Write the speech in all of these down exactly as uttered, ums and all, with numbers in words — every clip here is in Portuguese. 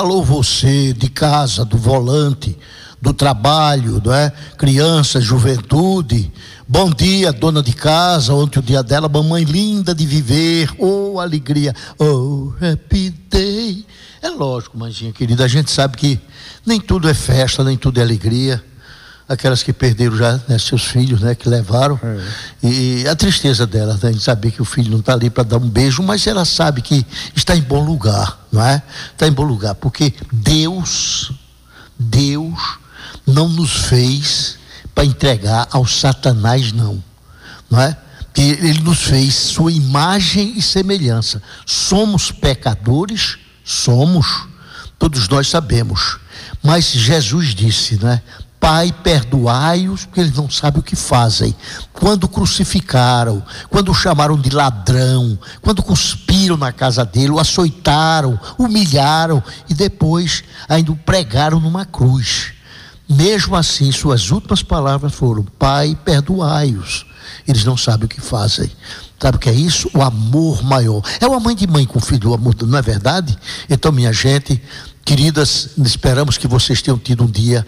Alô, você de casa, do volante, do trabalho, não é? Criança, juventude. Bom dia, dona de casa. Ontem o dia dela, mamãe linda de viver. Oh, alegria. Oh, happy day. É lógico, mãezinha querida, a gente sabe que nem tudo é festa, nem tudo é alegria. Aquelas que perderam já, né, seus filhos, né, que levaram. É. E a tristeza dela, né, de saber que o filho não está ali para dar um beijo, mas ela sabe que está em bom lugar, não é? Está em bom lugar, porque Deus, Deus não nos fez para entregar ao Satanás, não, não é? Porque ele nos fez sua imagem e semelhança. Somos pecadores, somos, todos nós sabemos, mas Jesus disse, não é? Pai, perdoai-os, porque eles não sabem o que fazem. Quando crucificaram, quando o chamaram de ladrão, quando cuspiram na casa dele, o açoitaram, humilharam e depois ainda o pregaram numa cruz. Mesmo assim, suas últimas palavras foram: Pai, perdoai-os. Eles não sabem o que fazem. Sabe o que é isso? O amor maior. É uma mãe de mãe com filho, o amor, não é verdade? Então, minha gente, queridas, esperamos que vocês tenham tido um dia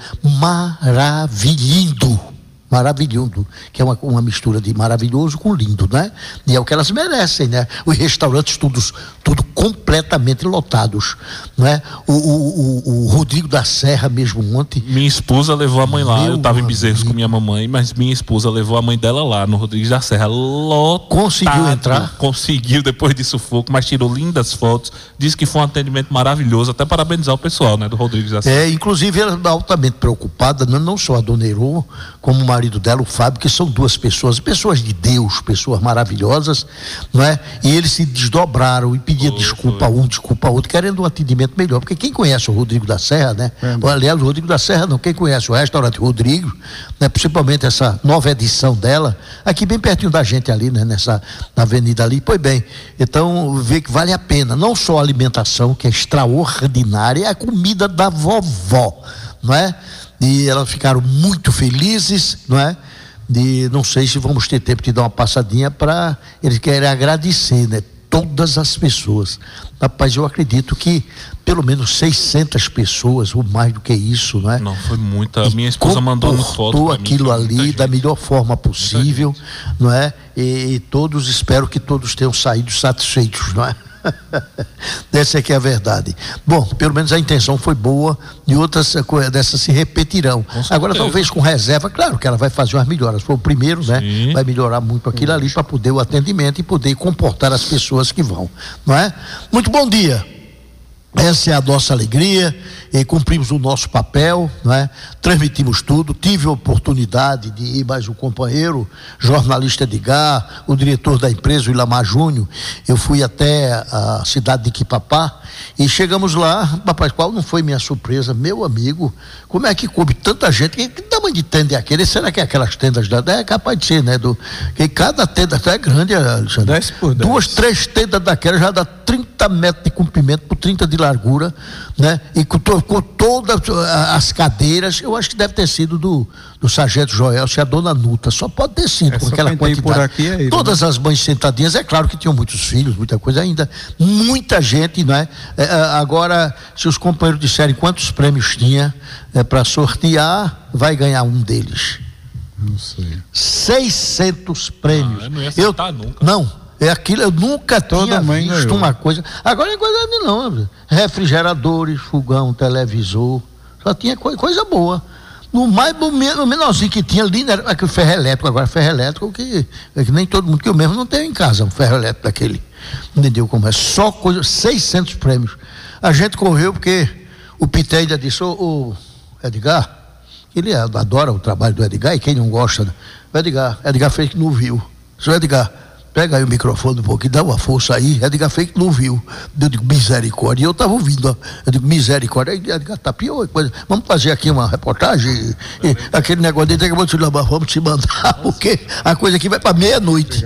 maravilhindo, maravilhoso, que é uma, uma mistura de maravilhoso com lindo, né? E é o que elas merecem, né? Os restaurantes todos, tudo completamente lotados, né? O, o, o, o Rodrigo da Serra mesmo ontem. Minha esposa levou a mãe lá, eu estava em Bezerros com minha mamãe, mas minha esposa levou a mãe dela lá, no Rodrigues da Serra, lotado. Conseguiu entrar? Conseguiu depois de sufoco, mas tirou lindas fotos, disse que foi um atendimento maravilhoso, até parabenizar o pessoal, né, do Rodrigues da Serra. É, inclusive ela está altamente preocupada, não, não só a dona Herô, como o marido dela, o Fábio, que são duas pessoas, pessoas de Deus, pessoas maravilhosas, não é? E eles se desdobraram e pediam desculpa a um, desculpa a outro, querendo um atendimento melhor, porque quem conhece o Rodrigo da Serra, né? É. Aliás, o Rodrigo da Serra não, quem conhece o restaurante Rodrigo, né? Principalmente essa nova edição dela, aqui bem pertinho da gente ali, né? Nessa na avenida ali, pois bem, então vê que vale a pena, não só a alimentação, que é extraordinária, é a comida da vovó, não é? E elas ficaram muito felizes, não é? E não sei se vamos ter tempo de dar uma passadinha para eles querem agradecer, né? Todas as pessoas. Rapaz, eu acredito que pelo menos seiscentas pessoas, ou mais do que isso, não é? Não, foi muita. A minha esposa mandou uma foto para aquilo ali da melhor forma possível, não é? E, e todos, espero que todos tenham saído satisfeitos, não é? Essa é que é a verdade. Bom, pelo menos a intenção foi boa e outras dessas se repetirão. Agora talvez com reserva, claro que ela vai fazer umas melhoras. Foi o primeiro, né? Sim. Vai melhorar muito aquilo ali para poder o atendimento e poder comportar as pessoas que vão, não é? Muito bom dia. Essa é a nossa alegria, e cumprimos o nosso papel, não é? Transmitimos tudo. Tive a oportunidade de ir mais um companheiro, jornalista Edgar, o diretor da empresa, o Ilamar Júnior. Eu fui até a cidade de Quipapá e chegamos lá. Rapaz, qual não foi minha surpresa? Meu amigo, como é que coube tanta gente? Que, que tamanho de tenda é aquele? Será que é aquelas tendas da... É capaz de ser, né? Do, que cada tenda é grande, Alexandre. dez por dez. Duas, três tendas daquelas já dá trinta metros de comprimento por trinta de largura, né? E com, to, com todas as cadeiras. Eu acho que deve ter sido do, do sargento Joel, se a dona Nuta, só pode ter sido, é, com aquela quantidade. Por aqui é ele, todas, né? As mães sentadinhas, é claro que tinham muitos filhos, muita coisa ainda, muita gente, não é? É, agora, se os companheiros disserem quantos prêmios tinha, é, para sortear, vai ganhar um deles. Não sei. seiscentos prêmios. Ah, eu não ia acertar eu, nunca. Não. É aquilo, eu nunca Toda tinha visto ganhou. Uma coisa. Agora não é coisa não, refrigeradores, fogão, televisor, só tinha coisa, coisa boa. No mais, no menorzinho que tinha ali, era aquele ferro elétrico. Agora ferro elétrico que, que nem todo mundo, que eu mesmo não tenho em casa, um ferro elétrico daquele. Entendeu como é? Só coisa, seiscentos prêmios. A gente correu porque o Pité ainda disse, ô, ô Edgar, ele adora o trabalho do Edgar, e quem não gosta, o Edgar, Edgar fez que não viu. Seu Edgar, pega aí o microfone um pouquinho, dá uma força aí. Edgar fez que não viu. Eu digo, misericórdia. E eu estava ouvindo, ó. Eu digo, misericórdia. Edgar, tá pior coisa. Vamos fazer aqui uma reportagem. E, aquele negócio dele, vamos te mandar, vamos te mandar, porque a coisa aqui vai para meia-noite.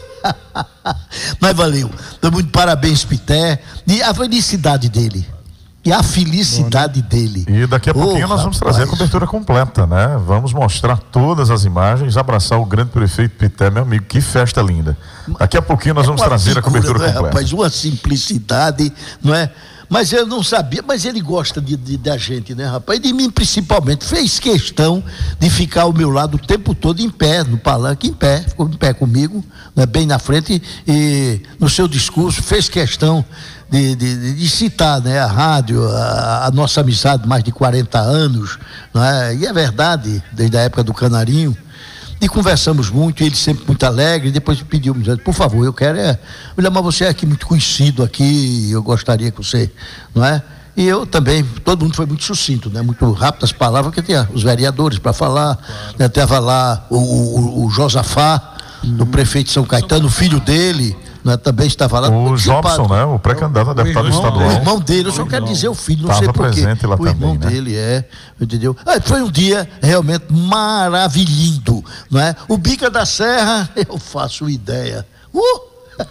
Mas valeu. Então, muito parabéns, Pité. E a felicidade dele. E a felicidade Bom, né? dele. E daqui a pouquinho oh, nós vamos rapaz. trazer a cobertura completa, né? Vamos mostrar todas as imagens, abraçar o grande prefeito Pité, meu amigo, que festa linda. Daqui a pouquinho nós é vamos trazer figura, a cobertura não é, completa. Rapaz, uma simplicidade, não é? Mas eu não sabia, mas ele gosta de, de, da gente, né, rapaz? E de mim principalmente. Fez questão de ficar ao meu lado o tempo todo em pé, no palanque, em pé. Ficou em pé comigo, né, bem na frente, e no seu discurso fez questão de, de, de citar, né, a rádio, a, a nossa amizade, mais de quarenta anos, né? E é verdade, desde a época do Canarinho. E conversamos muito, ele sempre muito alegre. Depois pediu, por favor, eu quero é, olha, mas você é aqui muito conhecido aqui, eu gostaria que você, não é? E eu também, todo mundo foi muito sucinto, né? Muito rápido as palavras, porque tinha os vereadores para falar, claro. Né? Tava lá o, o, o Josafá, hum. do prefeito de São Caetano, o filho dele, né? Também estava lá. O Jobson, né? O pré-candidato a deputado irmão, estadual. O irmão dele, eu só quero dizer o filho, não Tava sei porquê. Presente lá o irmão também, dele, né? é, entendeu? Ah, foi um dia realmente maravilhoso, não é? O Bica da Serra, eu faço ideia. Uh!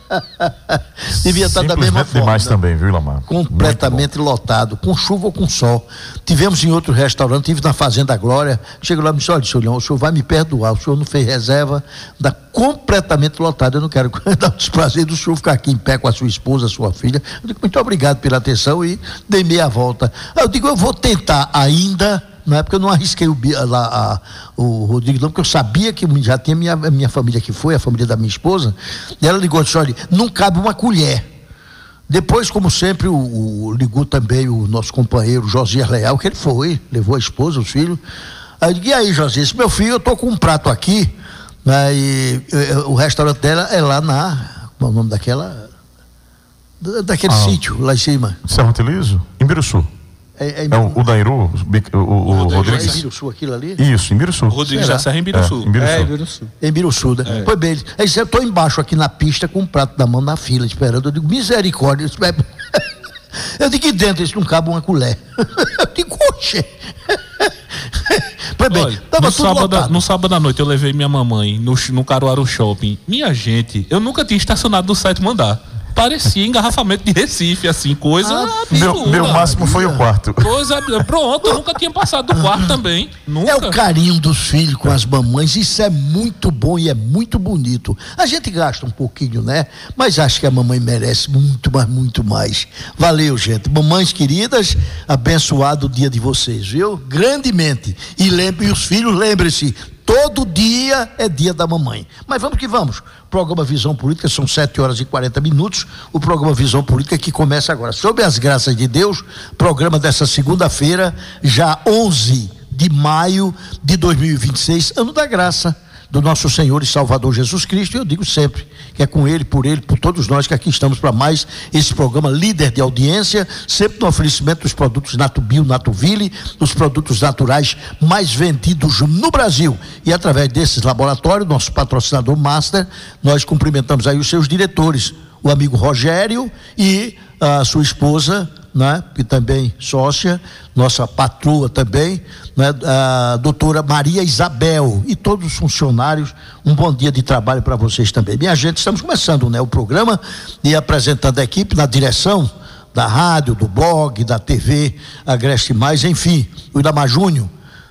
Devia estar da mesma forma. Demais, né? Também, viu, Ilamar? Completamente lotado, com chuva ou com sol. Tivemos em outro restaurante, tive na Fazenda Glória. Chego lá e me disse: olha, senhor, o senhor vai me perdoar, o senhor não fez reserva, dá completamente lotado. Eu não quero dar o desprazer do senhor ficar aqui em pé com a sua esposa, a sua filha. Eu digo: muito obrigado pela atenção, e dei meia volta. Eu digo: eu vou tentar ainda. Na época eu não arrisquei o, lá, a, o Rodrigo, não, porque eu sabia que já tinha minha, minha família que foi, a família da minha esposa, e ela ligou e disse: olha, não cabe uma colher. Depois, como sempre, o, o, ligou também o nosso companheiro Josias Leal, que ele foi, levou a esposa, os filhos. Aí eu digo: e aí, Josias, meu filho, eu estou com um prato aqui, né, e, e o restaurante dela é lá na, qual é o nome daquela, daquele ah, sítio, lá em cima. Serra Teliso? Em Biruçu. É, é, é o, o Dairu, o, o, o, o Rodrigues. É em Biruçu aquilo ali? Isso, em Biruçu. O Rodrigues já serra em Biruçu. É, em Biruçu. É, em Biruçu. Em Biruçu, né? É. Pois bem, aí eu estou embaixo aqui na pista com um prato da mão na fila, esperando. Eu digo: misericórdia. Eu digo: que dentro isso não cabe uma colher. Eu digo: oxe. Pois bem, olha, tava no, tudo sábado, lotado. no sábado à noite eu levei minha mamãe no, no Caruaru Shopping. Minha gente, eu nunca tinha estacionado no sétimo andar. Parecia engarrafamento de Recife, assim, coisa Ah, meu, meu máximo foi o quarto. Coisa, pronto, eu nunca tinha passado do quarto também. Nunca. É o carinho dos filhos com as mamães, isso é muito bom e é muito bonito. A gente gasta um pouquinho, né? Mas acho que a mamãe merece muito, mas muito mais. Valeu, gente. Mamães queridas, abençoado o dia de vocês, viu? Grandemente. E lembre, e os filhos, lembrem-se, todo dia é dia da mamãe. Mas vamos que vamos. Programa Visão Política, são sete horas e quarenta minutos. O programa Visão Política que começa agora. Sob as graças de Deus, programa dessa segunda-feira, já onze de maio de dois mil e vinte e seis, ano da graça do nosso Senhor e Salvador Jesus Cristo. E eu digo sempre que é com Ele, por Ele, por todos nós que aqui estamos para mais esse programa líder de audiência, sempre no oferecimento dos produtos Natubio, Natuville, os produtos naturais mais vendidos no Brasil. E através desses laboratórios, nosso patrocinador master, nós cumprimentamos aí os seus diretores, o amigo Rogério e a sua esposa, né, que também sócia, nossa patroa também, né, a doutora Maria Isabel, e todos os funcionários. Um bom dia de trabalho para vocês também. Minha gente, estamos começando, né, o programa e apresentando a equipe na direção da rádio, do blog, da T V Agreste Mais, enfim, o Ilamar Júnior,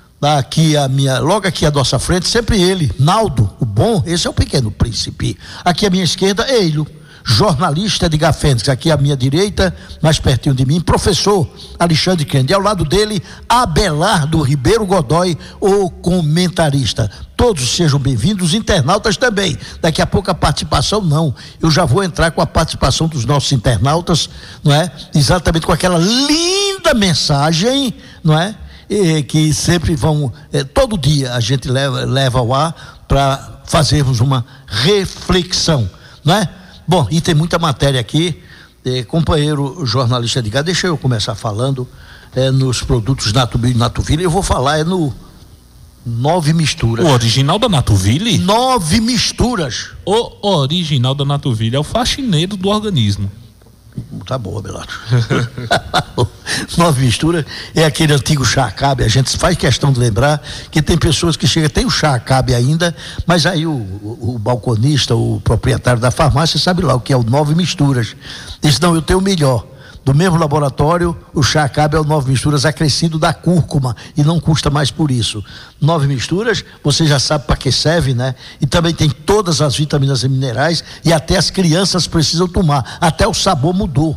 aqui a minha, logo aqui à nossa frente, sempre ele, Naldo, o bom, esse é o pequeno príncipe. Aqui à minha esquerda, Eilo, jornalista de Gafênix, aqui à minha direita, mais pertinho de mim, professor Alexandre Kendi, ao lado dele, Abelardo Ribeiro Godoy, o comentarista. Todos sejam bem-vindos, internautas também. Daqui a pouco a participação, não, eu já vou entrar com a participação dos nossos internautas, não é? Exatamente com aquela linda mensagem, não é? E, que sempre vão, é, todo dia a gente leva, leva ao ar para fazermos uma reflexão, não é? Bom, e tem muita matéria aqui, eh, companheiro jornalista de gado, deixa eu começar falando eh, nos produtos Natubio e Natuville. Eu vou falar é no Nove Misturas. O original da Natuville? Nove Misturas. O original da Natuville é o faxineiro do organismo. Tá bom, Abelardo. Nove Misturas é aquele antigo chá Acabe. A gente faz questão de lembrar que tem pessoas que chegam, tem o chá Acabe ainda, mas aí o, o, o balconista, o proprietário da farmácia sabe lá o que é o Nove Misturas. Diz: não, eu tenho o melhor. Do mesmo laboratório, o chá Acabe é o Nove Misturas acrescido da cúrcuma e não custa mais por isso. Nove Misturas, você já sabe para que serve, né? E também tem todas as vitaminas e minerais, e até as crianças precisam tomar, até o sabor mudou.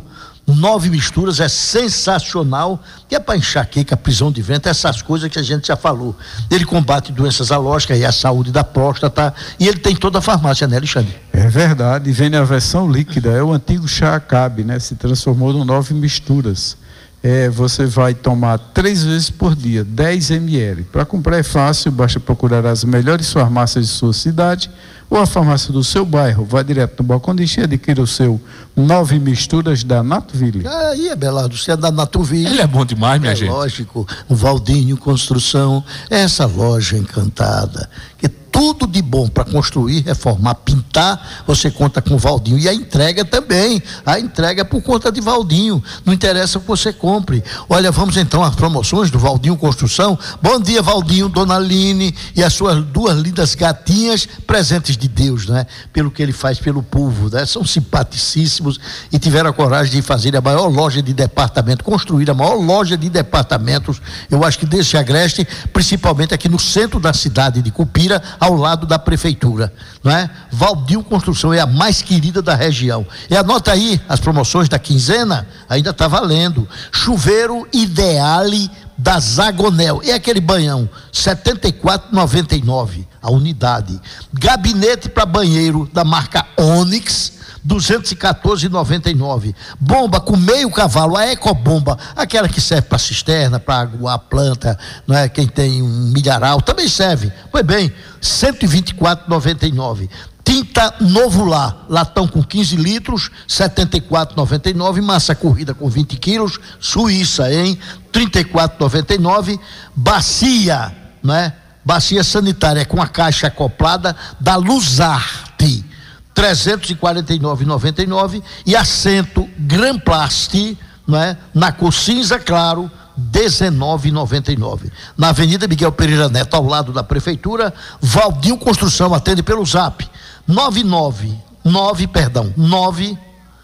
Nove Misturas é sensacional, que é para enxaqueca, prisão de ventre, essas coisas que a gente já falou. Ele combate doenças alógicas e a saúde da próstata, e ele tem toda a farmácia, né, Alexandre? É verdade, vem na versão líquida, é o antigo chá Acabe, né? Se transformou no Nove Misturas. É, você vai tomar três vezes por dia, dez mililitros. Para comprar é fácil, basta procurar as melhores farmácias de sua cidade ou a farmácia do seu bairro. Vá direto no balconista e adquira o seu Nove Misturas da Natoville. Aí, Abelardo, você é da Natoville. Ele é bom demais, minha é gente. Lógico, o Valdinho Construção, essa loja encantada, que tudo de bom para construir, reformar, pintar, você conta com o Valdinho. E a entrega também, a entrega é por conta de Valdinho, não interessa o que você compre. Olha, vamos então às promoções do Valdinho Construção. Bom dia, Valdinho, Dona Aline e as suas duas lindas gatinhas, presentes de Deus, né? Pelo que ele faz pelo povo, né? São simpaticíssimos e tiveram a coragem de fazer a maior loja de departamento, construir a maior loja de departamentos, eu acho que desse agreste, principalmente aqui no centro da cidade de Cupira, ao lado da prefeitura, não é? Valdinho Construção é a mais querida da região. E anota aí as promoções da quinzena, ainda está valendo. Chuveiro Ideale da Zagonel, é aquele banhão, setenta e quatro reais e noventa e nove centavos a unidade. Gabinete para banheiro da marca Onyx, duzentos e quatorze reais e noventa e nove centavos. Bomba com meio cavalo, a Ecobomba, aquela que serve para cisterna, para aguar a planta, não é? Quem tem um milharal também serve. Pois bem, cento e vinte e quatro reais e noventa e nove centavos. Tinta Novo Lá, latão com quinze litros, setenta e quatro reais e noventa e nove centavos. Massa corrida com vinte quilos, Suíça, hein? trinta e quatro reais e noventa e nove centavos. Bacia, não é? Bacia sanitária com a caixa acoplada da Luzarte, trezentos e quarenta e nove reais e noventa e nove centavos. E assento Gran Plast, não é? Na cor cinza claro, dezenove reais e noventa e nove centavos. Na Avenida Miguel Pereira Neto, ao lado da prefeitura. Valdinho Construção atende pelo zap nove nove nove, perdão, nove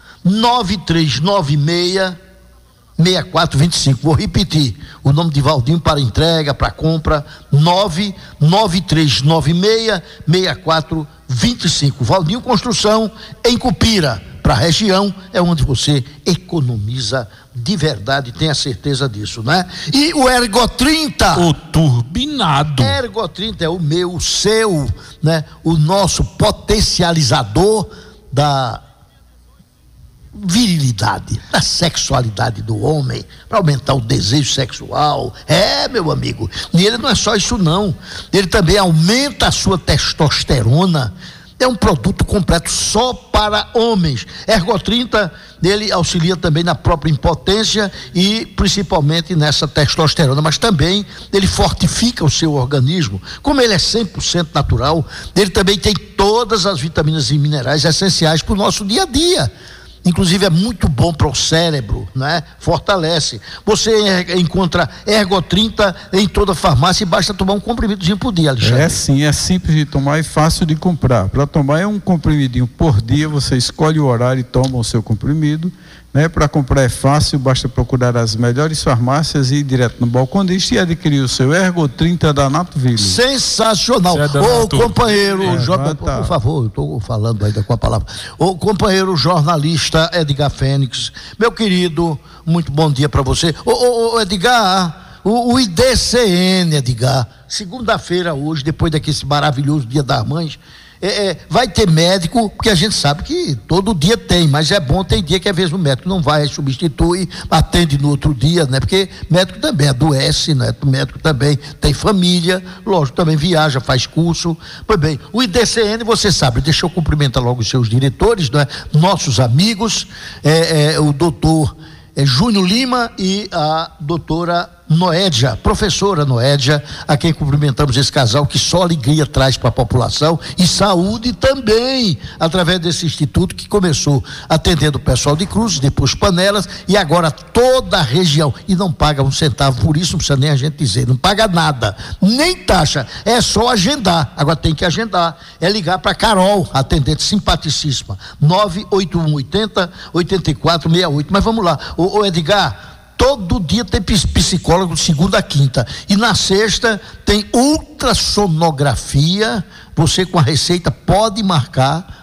nove três nove seis seis quatro dois cinco. Vou repetir o nome de Valdinho para entrega, para compra, nove nove três nove seis seis quatro dois cinco. Valdinho Construção em Cupira, para a região, é onde você economiza de verdade, tenha certeza disso, né? E o Ergo trinta, o turbinado. Ergo trinta é o meu, o seu, né? O nosso potencializador da virilidade, da sexualidade do homem, para aumentar o desejo sexual. É, meu amigo, e ele não é só isso não, ele também aumenta a sua testosterona. É um produto completo só para homens. Ergo trinta, ele auxilia também na própria impotência e principalmente nessa testosterona, mas também ele fortifica o seu organismo. Como ele é cem por cento natural, ele também tem todas as vitaminas e minerais essenciais para o nosso dia a dia. Inclusive é muito bom para o cérebro, né? Fortalece. Você encontra Ergo trinta em toda farmácia e basta tomar um comprimidinho por dia, Alexandre. É sim, é simples de tomar e fácil de comprar. Para tomar é um comprimidinho por dia, você escolhe o horário e toma o seu comprimido, né? Para comprar é fácil, basta procurar as melhores farmácias e ir direto no balconista e adquirir o seu Ergo trinta da Natoville. Sensacional. Ô companheiro, é, J... tá. Por favor, eu estou falando ainda com a palavra. Ô companheiro jornalista Edgar Fênix, meu querido, muito bom dia para você. Ô, ô, ô Edgar, o, o I D C N, Edgar, segunda-feira hoje, depois daquele maravilhoso Dia das Mães, É, é, vai ter médico, porque a gente sabe que todo dia tem, mas é bom, tem dia que às vezes o médico não vai, substitui, atende no outro dia, né? Porque médico também adoece, né? O médico também tem família, lógico, também viaja, faz curso. Pois bem, o I D C N, você sabe, deixa eu cumprimentar logo os seus diretores, né? Nossos amigos, é, é, o doutor é, Júnior Lima e a doutora Noédia, professora Noédia, a quem cumprimentamos esse casal que só alegria traz para a população e saúde também, através desse instituto que começou atendendo o pessoal de Cruzes, depois Panelas e agora toda a região, e não paga um centavo por isso, não precisa nem a gente dizer, não paga nada, nem taxa, é só agendar, agora tem que agendar, é ligar para Carol, atendente simpaticíssima, nove oito um oito zero oito quatro seis oito. Mas vamos lá, ô, ô Edgar, todo dia tem psicólogo de segunda a quinta. E na sexta tem ultrassonografia. Você com a receita pode marcar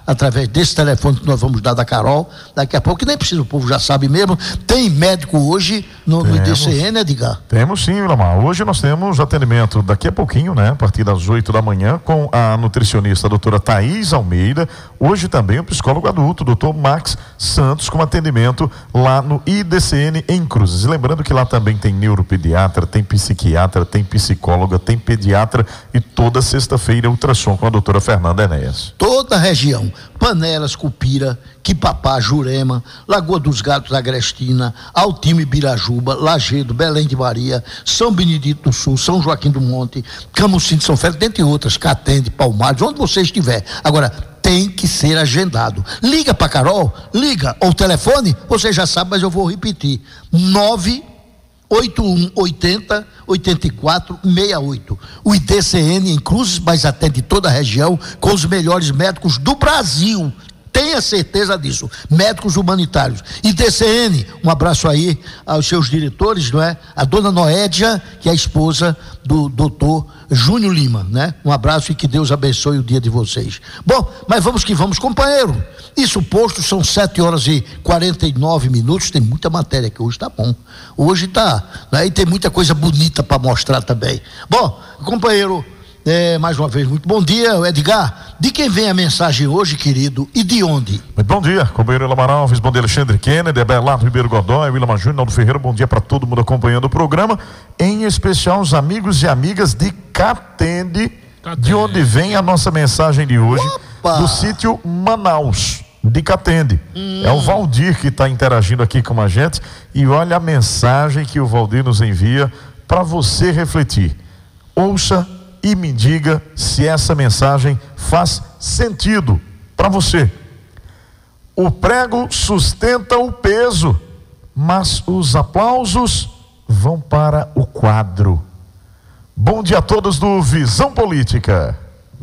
através desse telefone que nós vamos dar da Carol, daqui a pouco, que nem precisa, o povo já sabe mesmo. Tem médico hoje no, no I D C N, Edgar? Temos sim, Willamar. Hoje nós temos atendimento daqui a pouquinho, né? A partir das oito da manhã, com a nutricionista a doutora Thaís Almeida. Hoje também o psicólogo adulto, doutor Max Santos, com atendimento lá no I D C N em Cruzes. E lembrando que lá também tem neuropediatra, tem psiquiatra, tem psicóloga, tem pediatra e toda sexta-feira ultrassom com a doutora Fernanda Enéas. Toda a região, Panelas, Cupira, Quipapá, Jurema, Lagoa dos Gatos, Agrestina, Altima e Birajuba, Lagedo, Belém de Maria, São Benedito do Sul, São Joaquim do Monte, Camusim de São Félix, dentre outras, Catende, Palmares, onde você estiver. Agora, tem que ser agendado. Liga para Carol, liga, ou telefone, você já sabe, mas eu vou repetir, nove oito um oitenta oitenta e quatro sessenta e oito. O I D C N em Cruzes, mas atende toda a região com os melhores médicos do Brasil. Tenha certeza disso. Médicos humanitários. I D C N, um abraço aí aos seus diretores, não é? A dona Noédia, que é a esposa do doutor Júnior Lima, né? Um abraço e que Deus abençoe o dia de vocês. Bom, mas vamos que vamos, companheiro. Isso posto, são sete horas e quarenta e nove minutos. Tem muita matéria que hoje tá bom. Hoje tá, né? E tem muita coisa bonita para mostrar também. Bom, companheiro, É, mais uma vez, muito bom dia, Edgar. De quem vem a mensagem hoje, querido, e de onde? Muito bom dia, companheiro Willamar Alves, bom dia, Alexandre Kennedy, Abelardo Ribeiro Godoy, Willamar Júnior, Naldo Ferreira, bom dia para todo mundo acompanhando o programa, em especial os amigos e amigas de Catende, de onde vem a nossa mensagem de hoje, Opa! do sítio Manaus, de Catende. Hum. É o Valdir que está interagindo aqui com a gente, e olha a mensagem que o Valdir nos envia para você refletir. Ouça e me diga se essa mensagem faz sentido para você. O prego sustenta o peso, mas os aplausos vão para o quadro. Bom dia a todos do Visão Política.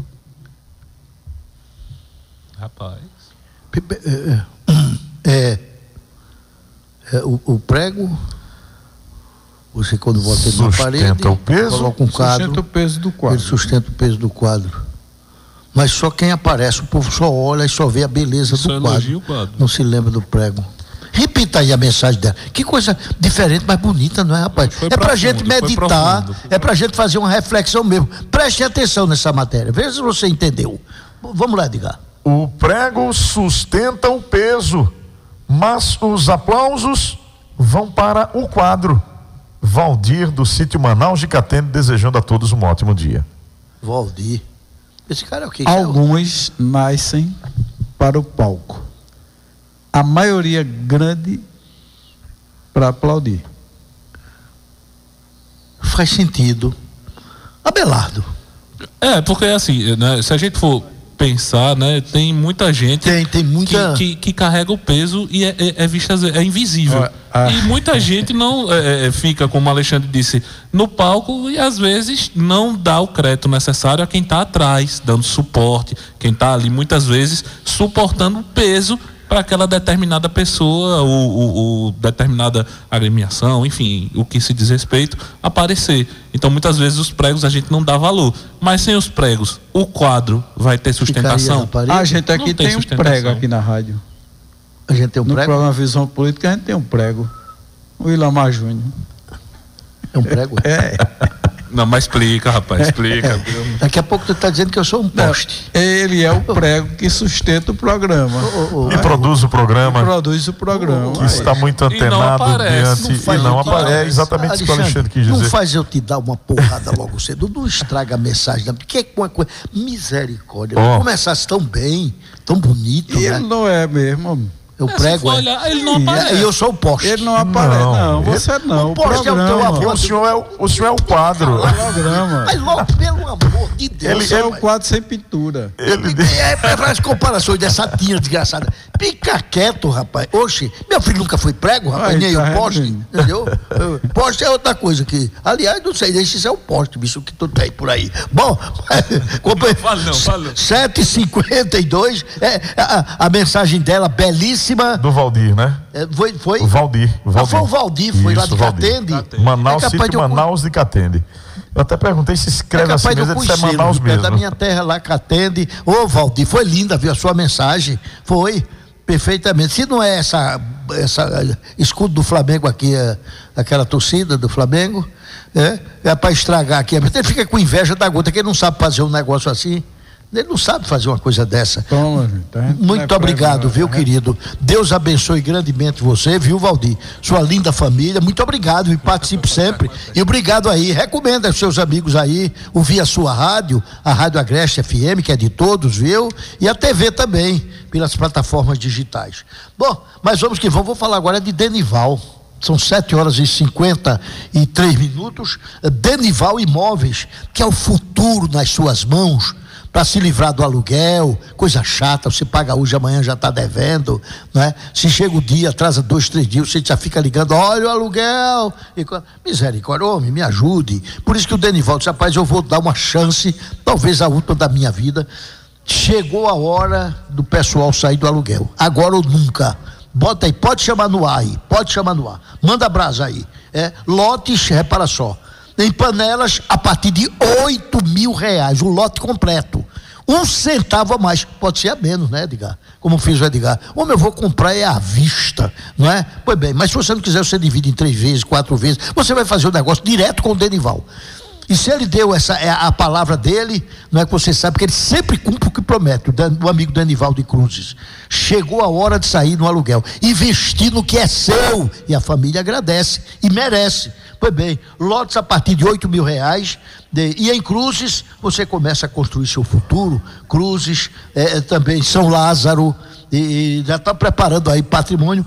Rapaz. É, é, é, o, o prego... Você, quando bota ele na parede, sustenta o peso, coloca um quadro, sustenta o peso do quadro. Ele sustenta o peso do quadro. Mas só quem aparece, o povo só olha e só vê a beleza só do quadro. quadro. Não se lembra do prego. Repita aí a mensagem dela. Que coisa diferente, mas bonita, não é, rapaz? Foi é pra profundo, gente meditar, é pra gente fazer uma reflexão mesmo. Preste atenção nessa matéria. Veja se você entendeu. Vamos lá, Edgar. O prego sustenta o peso, mas os aplausos vão para o quadro. Valdir, do sítio Manaus de Catende, desejando a todos um ótimo dia. Valdir. Esse cara é o que? Alguns nascem para o palco. A maioria grande para aplaudir. Faz sentido. Abelardo. É, porque assim, né, se a gente for pensar, né, tem muita gente tem, tem muita... que, que, que carrega o peso e é, é, é vista, é invisível. Ah, ah. E muita gente não é, fica, como o Alexandre disse, no palco e às vezes não dá o crédito necessário a quem está atrás, dando suporte, quem está ali muitas vezes suportando o peso para aquela determinada pessoa, ou, ou, ou determinada agremiação, enfim, o que se diz respeito, aparecer. Então, muitas vezes os pregos a gente não dá valor. Mas sem os pregos, o quadro vai ter sustentação? A gente aqui tem, tem um prego aqui na rádio. A gente tem um no prego? No programa Visão Política a gente tem um prego. O Willamar Júnior. É um prego? É. Não, mas explica, rapaz, explica. É. Daqui a pouco tu está dizendo que eu sou um poste. Não, ele é o prego que sustenta o programa. Oh, oh, oh. E é. produz o programa. E produz o programa. Que está muito antenado diante e não, não aparece. É exatamente isso que o Alexandre quis dizer. Não faz eu te dar uma porrada logo cedo. Não estraga a mensagem. Porque é uma coisa. Misericórdia. Oh. Começasse tão bem, tão bonito. E né? ele não é mesmo. Eu é, prego. Olhar, ele não aparece. E eu sou o poste. Ele não aparece, não. não você não. O poste é o teu avô. O senhor é o, o, senhor é o quadro. O programa. Mas logo, pelo amor de Deus. Ele é o quadro sem pintura. Ele é para as comparações dessa tinha desgraçada. Fica quieto, rapaz. Oxe, meu filho nunca foi prego, rapaz, Ai, nem tá o poste. Rindo. Entendeu? Poste é outra coisa que. Aliás, não sei nem se isso é o poste, bicho, que tu tem por aí. Bom, fala não, fala. sete e cinquenta e dois, é, a, a mensagem dela, belíssima. Do Valdir, né? É, foi, foi? O Valdir. O Valdir. Ah, foi o Valdir, foi Isso, lá de Catende. Catende. Manaus, é sítio Manaus de Catende. Eu até perguntei se escreve é assim mesmo, ele disse mandar os mesmos. Da minha terra lá, Catende. Ô, Valdir, foi linda, viu a sua mensagem? Foi, perfeitamente. Se não é essa, essa escudo do Flamengo aqui, é, aquela torcida do Flamengo, é, é para estragar aqui. Ele fica com inveja da gota, que ele não sabe fazer um negócio assim. Ele não sabe fazer uma coisa dessa. Toma, tá, muito obrigado, prego, viu, né? Querido? Deus abençoe grandemente você, viu, Valdir? Sua linda família, muito obrigado e participe sempre. E obrigado aí, recomenda aos seus amigos aí, ouvir a sua rádio, a Rádio Agreste F M, que é de todos, viu? E a T V também, pelas plataformas digitais. Bom, mas vamos que vamos, vou falar agora de Denival. São sete horas e cinquenta e três minutos. Denival Imóveis, que é o futuro nas suas mãos, para se livrar do aluguel, coisa chata, você paga hoje, amanhã já está devendo, né? Se chega o dia, atrasa dois, três dias, você já fica ligando, olha o aluguel, e, misericórdia, homem, me ajude. Por isso que o Denival disse, rapaz, eu vou dar uma chance, talvez a última da minha vida. Chegou a hora do pessoal sair do aluguel, agora ou nunca. Bota aí, pode chamar no ar aí, pode chamar no ar, manda brasa aí, é, lotes, repara só, em panelas a partir de oito mil reais, o lote completo. Um centavo a mais, pode ser a menos, né, Edgar? Como fez o Edgar. Homem, eu vou comprar é à vista, não é? Pois bem, mas se você não quiser, você divide em três vezes, quatro vezes, você vai fazer o negócio direto com o Denival. E se ele deu essa, a palavra dele, não é que você sabe que ele sempre cumpre o que promete, o, o amigo Denival de Cruzes. Chegou a hora de sair no aluguel, investir no que é seu, e a família agradece e merece. Pois bem, lotes a partir de oito mil reais, de, e em Cruzes você começa a construir seu futuro. Cruzes, é, também São Lázaro, e, e já está preparando aí patrimônio.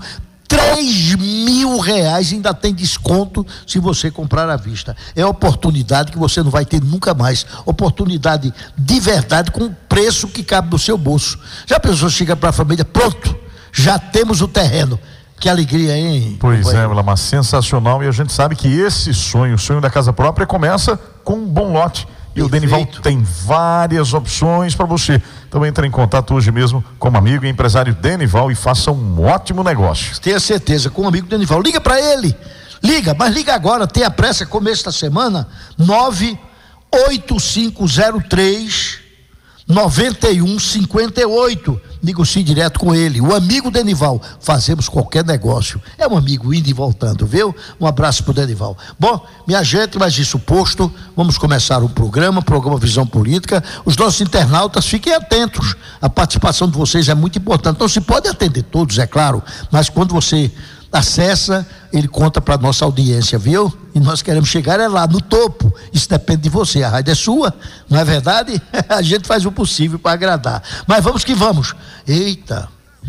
Três mil reais ainda tem desconto se você comprar à vista. É oportunidade que você não vai ter nunca mais. Oportunidade de verdade com preço que cabe no seu bolso. Já pensou, chega para a família, pronto, já temos o terreno. Que alegria, hein? Pois é, Vilamar, sensacional. E a gente sabe que esse sonho, o sonho da casa própria, começa com um bom lote. E Perfeito. O Denival tem várias opções para você. Então entre em contato hoje mesmo com o amigo e empresário Denival e faça um ótimo negócio. Tenha certeza, com o amigo Denival. Liga para ele, liga, mas liga agora, tenha pressa, começo da semana, nove oito cinco zero três nove um cinco oito. Negocie direto com ele, o amigo Denival. Fazemos qualquer negócio. É um amigo indo e voltando, viu? Um abraço pro Denival. Bom, minha gente, mas isso posto, vamos começar o programa, programa Visão Política. Os nossos internautas, fiquem atentos. A participação de vocês é muito importante. Não se pode atender todos, é claro, mas quando você acessa, ele conta para nossa audiência, viu? E nós queremos chegar é lá no topo. Isso depende de você, a rádio é sua, não é verdade? A gente faz o possível para agradar. Mas vamos que vamos. Eita,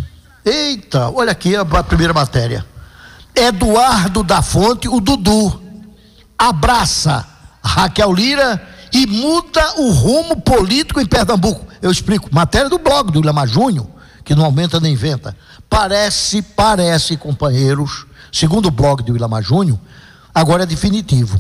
eita, olha aqui a, a primeira matéria. Eduardo da Fonte, o Dudu, abraça Raquel Lira e muda o rumo político em Pernambuco. Eu explico, matéria do blog do Ilamar Júnior, que não aumenta nem inventa. Parece, parece, companheiros, segundo o blog do Ilamar Júnior, agora é definitivo.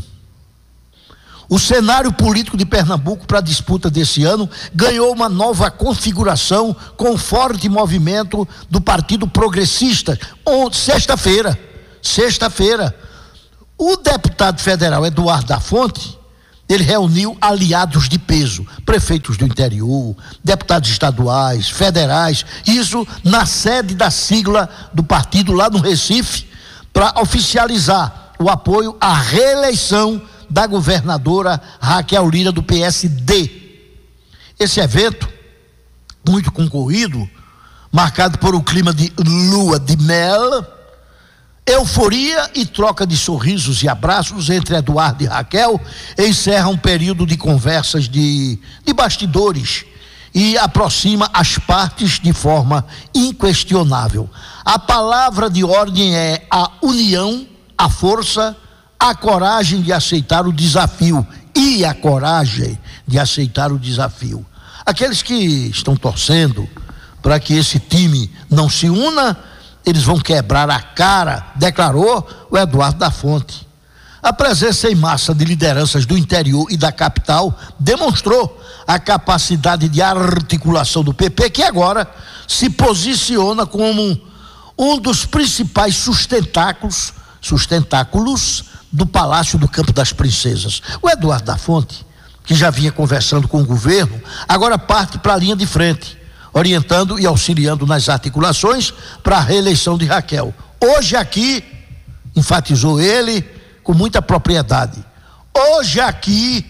O cenário político de Pernambuco para a disputa desse ano ganhou uma nova configuração com forte movimento do Partido Progressista. Ontem, sexta-feira, sexta-feira, o deputado federal Eduardo da Fonte, ele reuniu aliados de peso, prefeitos do interior, deputados estaduais, federais, isso na sede da sigla do partido lá no Recife, para oficializar o apoio à reeleição da governadora Raquel Lira do P S D. Esse evento, muito concorrido, marcado por um clima de lua de mel, euforia e troca de sorrisos e abraços entre Eduardo e Raquel, encerra um período de conversas de, de bastidores e aproxima as partes de forma inquestionável. A palavra de ordem é a união, a força, a coragem de aceitar o desafio e a coragem de aceitar o desafio. Aqueles que estão torcendo para que esse time não se una, eles vão quebrar a cara, declarou o Eduardo da Fonte. A presença em massa de lideranças do interior e da capital demonstrou a capacidade de articulação do P P, que agora se posiciona como um dos principais sustentáculos, sustentáculos do Palácio do Campo das Princesas. O Eduardo da Fonte, que já vinha conversando com o governo, agora parte para a linha de frente, orientando e auxiliando nas articulações para a reeleição de Raquel. Hoje aqui, enfatizou ele com muita propriedade, hoje aqui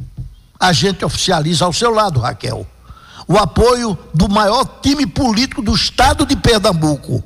a gente oficializa ao seu lado, Raquel, o apoio do maior time político do estado de Pernambuco,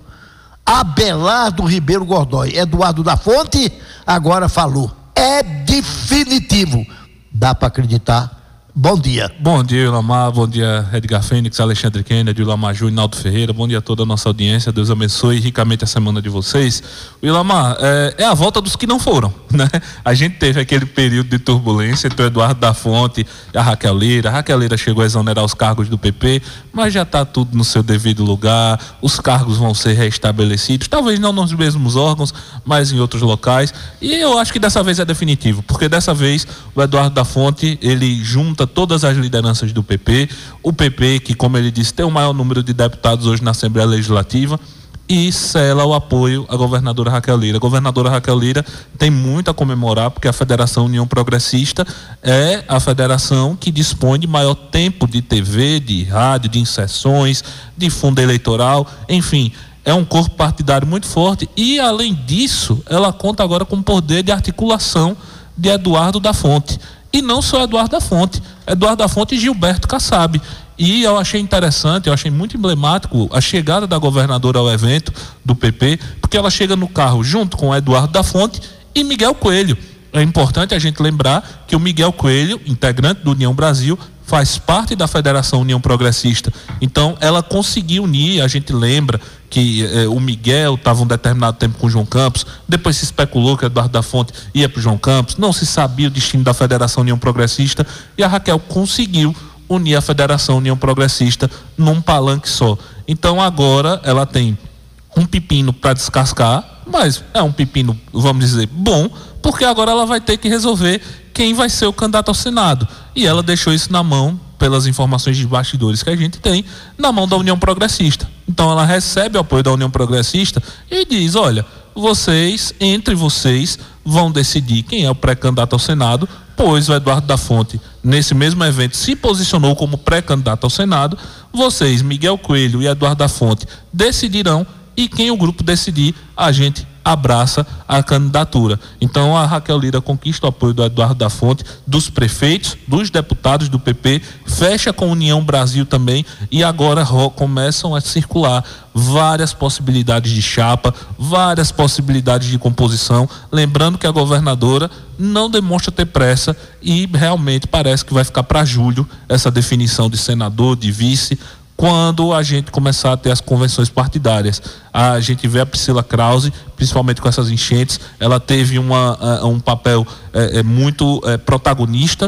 Abelardo Ribeiro Godoy. Eduardo da Fonte agora falou, é definitivo. Dá para acreditar? Bom dia. Bom dia, Ilamar. Bom dia, Edgar Fênix, Alexandre Kennedy, Ilamar Júnior, Naldo Ferreira. Bom dia a toda a nossa audiência. Deus abençoe ricamente a semana de vocês. O Ilamar, é, é a volta dos que não foram, né? A gente teve aquele período de turbulência entre o Eduardo da Fonte e a Raquel Lira. A Raquel Lira chegou a exonerar os cargos do P P, mas já está tudo no seu devido lugar. Os cargos vão ser restabelecidos, talvez não nos mesmos órgãos, mas em outros locais. E eu acho que dessa vez é definitivo, porque dessa vez o Eduardo da Fonte, ele junta todas as lideranças do P P, o P P que, como ele disse, tem o maior número de deputados hoje na Assembleia Legislativa, e sela o apoio à governadora Raquel Lira. A governadora Raquel Lira tem muito a comemorar, porque a Federação União Progressista é a federação que dispõe de maior tempo de T V, de rádio, de inserções, de fundo eleitoral, enfim, é um corpo partidário muito forte, e além disso, ela conta agora com o poder de articulação de Eduardo da Fonte. E não só Eduardo da Fonte, Eduardo da Fonte e Gilberto Kassab. E eu achei interessante, eu achei muito emblemático a chegada da governadora ao evento do P P, porque ela chega no carro junto com Eduardo da Fonte e Miguel Coelho. É importante a gente lembrar que o Miguel Coelho, integrante do União Brasil, faz parte da Federação União Progressista. Então ela conseguiu unir, a gente lembra que eh, o Miguel estava um determinado tempo com o João Campos, depois se especulou que Eduardo da Fonte ia para o João Campos, não se sabia o destino da Federação União Progressista, e a Raquel conseguiu unir a Federação União Progressista num palanque só. Então agora ela tem um pepino para descascar, mas é um pepino, vamos dizer, bom, porque agora ela vai ter que resolver quem vai ser o candidato ao Senado. E ela deixou isso na mão, pelas informações de bastidores que a gente tem, na mão da União Progressista. Então ela recebe o apoio da União Progressista e diz, olha, vocês, entre vocês, vão decidir quem é o pré-candidato ao Senado, pois o Eduardo da Fonte, nesse mesmo evento, se posicionou como pré-candidato ao Senado. Vocês, Miguel Coelho e Eduardo da Fonte, decidirão, e quem o grupo decidir, a gente abraça a candidatura. Então a Raquel Lira conquista o apoio do Eduardo da Fonte, dos prefeitos, dos deputados do P P, fecha com a União Brasil também, e agora começam a circular várias possibilidades de chapa, várias possibilidades de composição, lembrando que a governadora não demonstra ter pressa e realmente parece que vai ficar para julho essa definição de senador, de vice, quando a gente começar a ter as convenções partidárias. A gente vê a Priscila Krause, principalmente com essas enchentes, ela teve uma, um papel é, é, muito é, protagonista,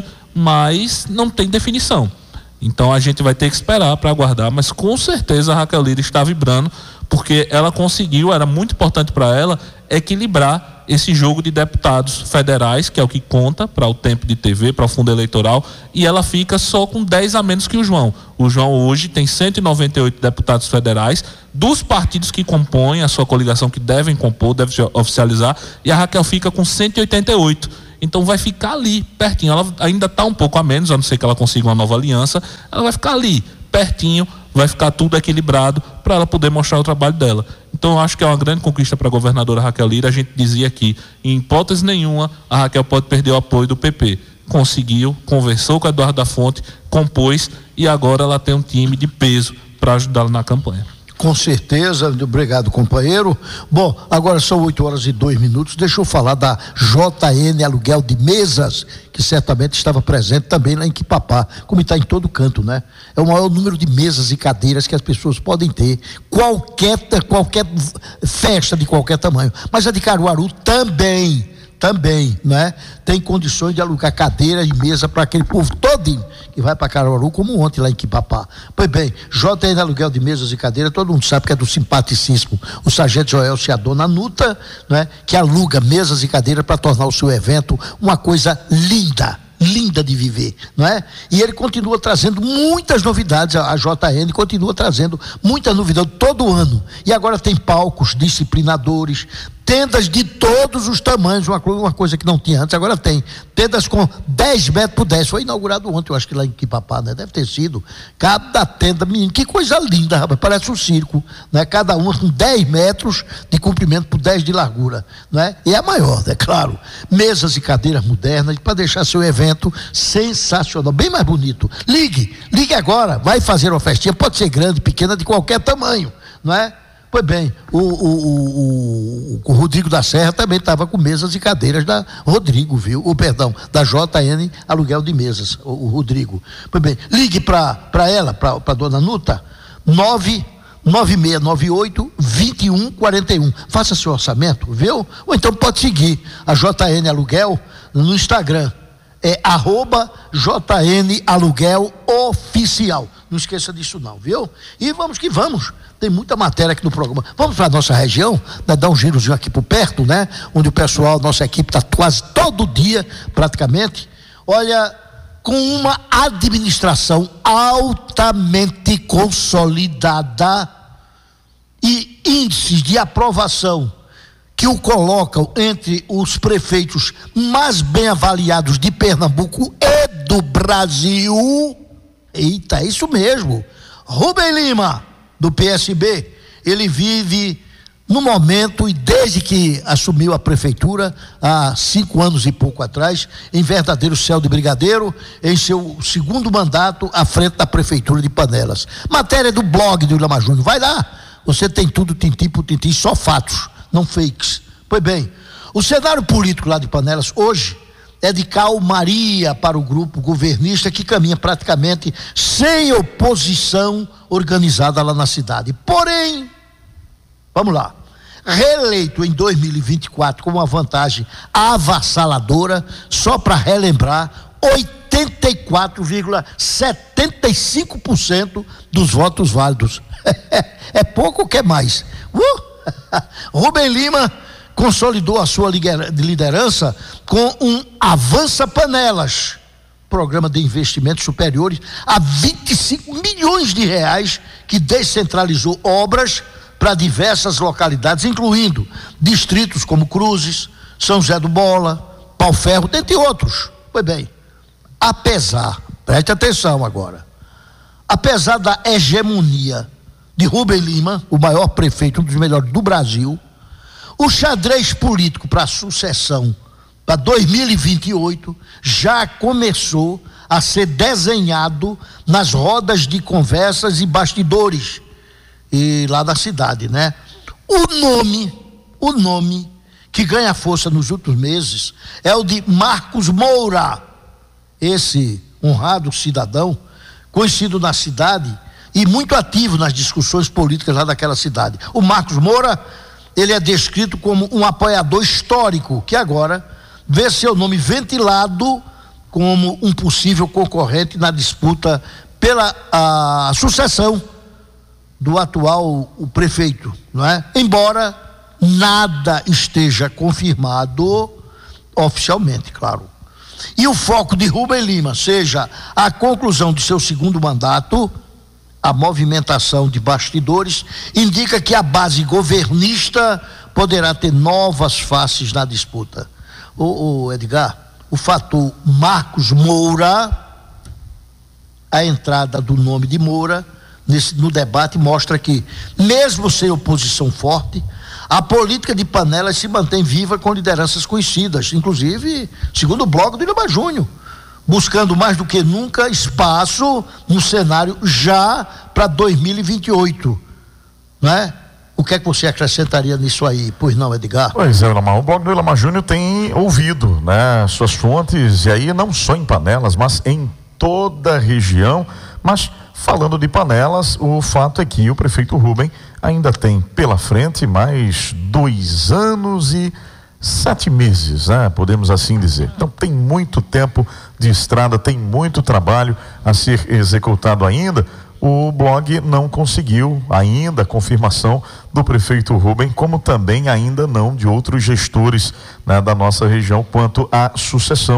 mas não tem definição. Então a gente vai ter que esperar para aguardar, mas com certeza a Raquel Lira está vibrando, porque ela conseguiu, era muito importante para ela, equilibrar esse jogo de deputados federais, que é o que conta para o tempo de T V, para o fundo eleitoral, e ela fica só com dez a menos que o João. O João hoje tem cento e noventa e oito deputados federais, dos partidos que compõem a sua coligação, que devem compor, devem oficializar, e a Raquel fica com cento e oitenta e oito. Então vai ficar ali, pertinho. Ela ainda está um pouco a menos, a não ser que ela consiga uma nova aliança, ela vai ficar ali, pertinho, vai ficar tudo equilibrado para ela poder mostrar o trabalho dela. Então eu acho que é uma grande conquista para a governadora Raquel Lira. A gente dizia aqui, em hipótese nenhuma, a Raquel pode perder o apoio do P P. Conseguiu, conversou com a Eduardo da Fonte, compôs, e agora ela tem um time de peso para ajudá-la na campanha. Com certeza, obrigado, companheiro. Bom, agora são oito horas e dois minutos. Deixa eu falar da J N Aluguel de Mesas, que certamente estava presente também lá em Quipapá, como está em todo canto, né? É o maior número de mesas e cadeiras que as pessoas podem ter, qualquer, qualquer festa de qualquer tamanho. Mas a de Caruaru também, também, né? Tem condições de alugar cadeira e mesa para aquele povo todinho que vai para Caruaru, como ontem lá em Quipapá. Pois bem, J N Aluguel de Mesas e Cadeiras, todo mundo sabe que é do simpaticíssimo o sargento Joel e a dona Nuta, né? Que aluga mesas e cadeiras para tornar o seu evento uma coisa linda, linda de viver, não é? E ele continua trazendo muitas novidades, a J N continua trazendo muitas novidades todo ano, e agora tem palcos disciplinadores, tendas de todos os tamanhos, uma, uma coisa que não tinha antes, agora tem. Tendas com dez metros por dez, foi inaugurado ontem, eu acho que lá em Quipapá, né? Deve ter sido. Cada tenda, menino, que coisa linda, rapaz, parece um circo, né? Cada uma com dez metros de comprimento por dez de largura, né? E é a maior, é claro. Mesas e cadeiras modernas para deixar seu evento sensacional, bem mais bonito. Ligue, ligue agora, vai fazer uma festinha, pode ser grande, pequena, de qualquer tamanho, não é? Pois bem, o, o, o, o Rodrigo da Serra também estava com mesas e cadeiras da Rodrigo, viu? O perdão, da J N Aluguel de Mesas, o, o Rodrigo. Pois bem, ligue para ela, para a dona Nuta, nove nove seis nove oito, dois um quatro um. Faça seu orçamento, viu? Ou então pode seguir a J N Aluguel no Instagram. É arroba J N Aluguel Oficial. Não esqueça disso não, viu? E vamos que vamos. Tem muita matéria aqui no programa. Vamos para a nossa região, né? Dar um girozinho aqui por perto, né? Onde o pessoal, nossa equipe está quase todo dia, praticamente. Olha, com uma administração altamente consolidada e índices de aprovação que o colocam entre os prefeitos mais bem avaliados de Pernambuco e do Brasil. Eita, é isso mesmo. Rubem Lima, do P S B, ele vive no momento, e desde que assumiu a prefeitura, há cinco anos e pouco atrás, em verdadeiro céu de brigadeiro, em seu segundo mandato à frente da prefeitura de Panelas. Matéria do blog do Ilama Júnior, vai lá, você tem tudo tintim por tintim, só fatos, não fakes. Pois bem, o cenário político lá de Panelas hoje é de calmaria para o grupo governista que caminha praticamente sem oposição organizada lá na cidade. Porém, vamos lá, reeleito em dois mil e vinte e quatro com uma vantagem avassaladora, só para relembrar, oitenta e quatro vírgula setenta e cinco por cento dos votos válidos. É pouco ou quer mais? Uh! Rubem Lima consolidou a sua liderança com um Avança Panelas, programa de investimentos superiores a vinte e cinco milhões de reais, que descentralizou obras para diversas localidades, incluindo distritos como Cruzes, São José do Bola, Pau Ferro, dentre outros. Pois bem, apesar, preste atenção agora, apesar da hegemonia de Rubem Lima, o maior prefeito, um dos melhores do Brasil, o xadrez político para a sucessão para dois mil e vinte e oito já começou a ser desenhado nas rodas de conversas e bastidores e lá da cidade, né? O nome, o nome que ganha força nos últimos meses é o de Marcos Moura, esse honrado cidadão, conhecido na cidade e muito ativo nas discussões políticas lá daquela cidade. O Marcos Moura, ele é descrito como um apoiador histórico, que agora vê seu nome ventilado como um possível concorrente na disputa pela a sucessão do atual o prefeito, não é? Embora nada esteja confirmado oficialmente, claro. E o foco de Rubem Lima seja a conclusão de seu segundo mandato, a movimentação de bastidores indica que a base governista poderá ter novas faces na disputa. Ô, ô Edgar, o fator Marcos Moura, a entrada do nome de Moura nesse, no debate mostra que, mesmo sem oposição forte, a política de Panelas se mantém viva com lideranças conhecidas, inclusive, segundo o blog do Ilama Júnior, buscando mais do que nunca espaço no cenário já para dois mil e vinte e oito, não é? O que é que você acrescentaria nisso aí? Pois não, Edgar? Pois é, Ilama, o blog do Ilama Júnior tem ouvido, né, suas fontes, e aí não só em Panelas, mas em toda a região. Mas falando de Panelas, o fato é que o prefeito Rubem ainda tem pela frente mais dois anos e sete meses, né? Podemos assim dizer. Então tem muito tempo de estrada, tem muito trabalho a ser executado ainda. O blog não conseguiu ainda a confirmação do prefeito Rubem, como também ainda não de outros gestores, né, da nossa região quanto à sucessão, né?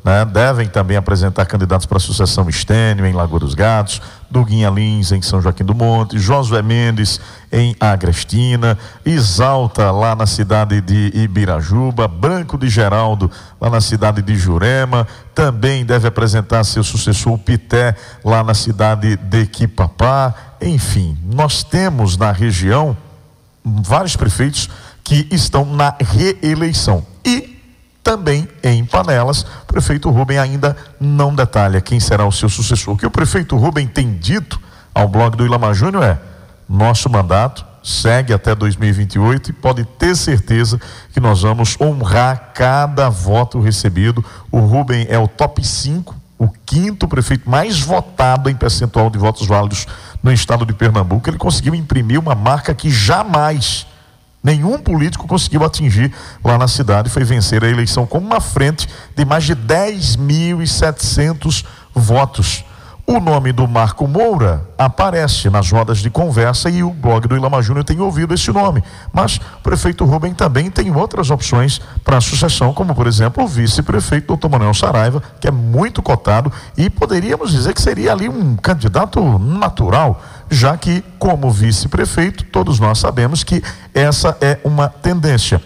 né? Devem também apresentar candidatos para a sucessão Estênio, em Lagoa dos Gatos, Duguinha Lins, em São Joaquim do Monte, Josué Mendes, em Agrestina, Exalta, lá na cidade de Ibirajuba, Branco de Geraldo, lá na cidade de Jurema, também deve apresentar seu sucessor, o Pité, lá na cidade de Quipapá. Enfim, nós temos na região vários prefeitos que estão na reeleição. E também em Panelas, o prefeito Rubem ainda não detalha quem será o seu sucessor. O que o prefeito Rubem tem dito ao blog do Ilamar Júnior é: nosso mandato segue até dois mil e vinte e oito e pode ter certeza que nós vamos honrar cada voto recebido. O Rubem é o top cinco, o quinto prefeito mais votado em percentual de votos válidos no estado de Pernambuco. Ele conseguiu imprimir uma marca que jamais nenhum político conseguiu atingir lá na cidade. Foi vencer a eleição com uma frente de mais de dez mil e setecentos votos. O nome do Marco Moura aparece nas rodas de conversa e o blog do Ilamar Júnior tem ouvido esse nome. Mas o prefeito Rubem também tem outras opções para a sucessão, como por exemplo o vice-prefeito doutor Manuel Saraiva, que é muito cotado e poderíamos dizer que seria ali um candidato natural, já que como vice-prefeito todos nós sabemos que essa é uma tendência.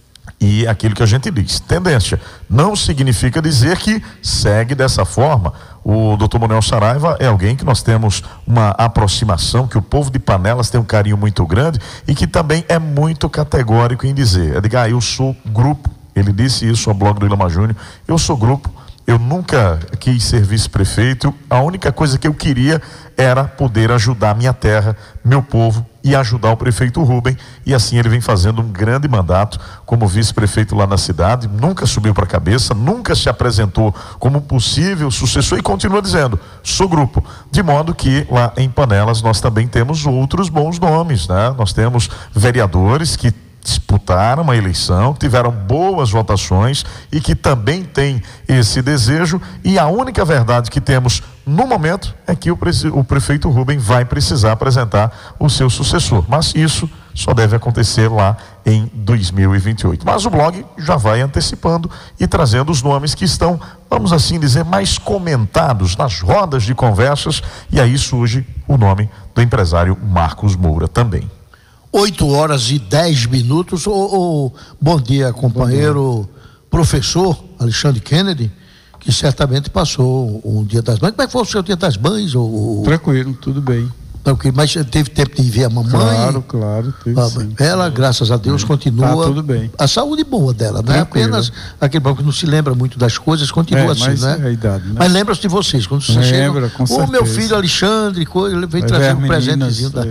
E aquilo que a gente diz, tendência, não significa dizer que segue dessa forma. O doutor Manuel Saraiva é alguém que nós temos uma aproximação, que o povo de Panelas tem um carinho muito grande e que também é muito categórico em dizer, é dizer, ah, eu sou grupo, ele disse isso ao blog do Ilamar Júnior, eu sou grupo, eu nunca quis ser vice-prefeito, a única coisa que eu queria era poder ajudar a minha terra, meu povo, e ajudar o prefeito Rubem, e assim ele vem fazendo um grande mandato como vice-prefeito lá na cidade, nunca subiu para a cabeça, nunca se apresentou como possível sucessor e continua dizendo, sou grupo, de modo que lá em Panelas nós também temos outros bons nomes, né? Nós temos vereadores que disputaram uma eleição, tiveram boas votações e que também têm esse desejo, e a única verdade que temos no momento é que o, pre- o prefeito Rubem vai precisar apresentar o seu sucessor, mas isso só deve acontecer lá em dois mil e vinte e oito. Mas o blog já vai antecipando e trazendo os nomes que estão, vamos assim dizer, mais comentados nas rodas de conversas, e aí surge o nome do empresário Marcos Moura também. oito horas e dez minutos. Oh, oh, bom dia, companheiro bom dia. Professor Alexandre Kennedy, que certamente passou um dia das mães. Como é que foi o seu dia das mães? Ou... Tranquilo, tudo bem. Tranquilo, mas teve tempo de ver a mamãe? Claro, claro. Teve ah, sim. Ela, graças a Deus, continua. Tá tudo bem. A saúde boa dela, não é apenas aquele banco que não se lembra muito das coisas, continua é, assim, mas né? É a idade, né? Mas lembra-se de vocês, quando você lembra, chega. O meu filho Alexandre, ele veio trazer um presentezinho. Da...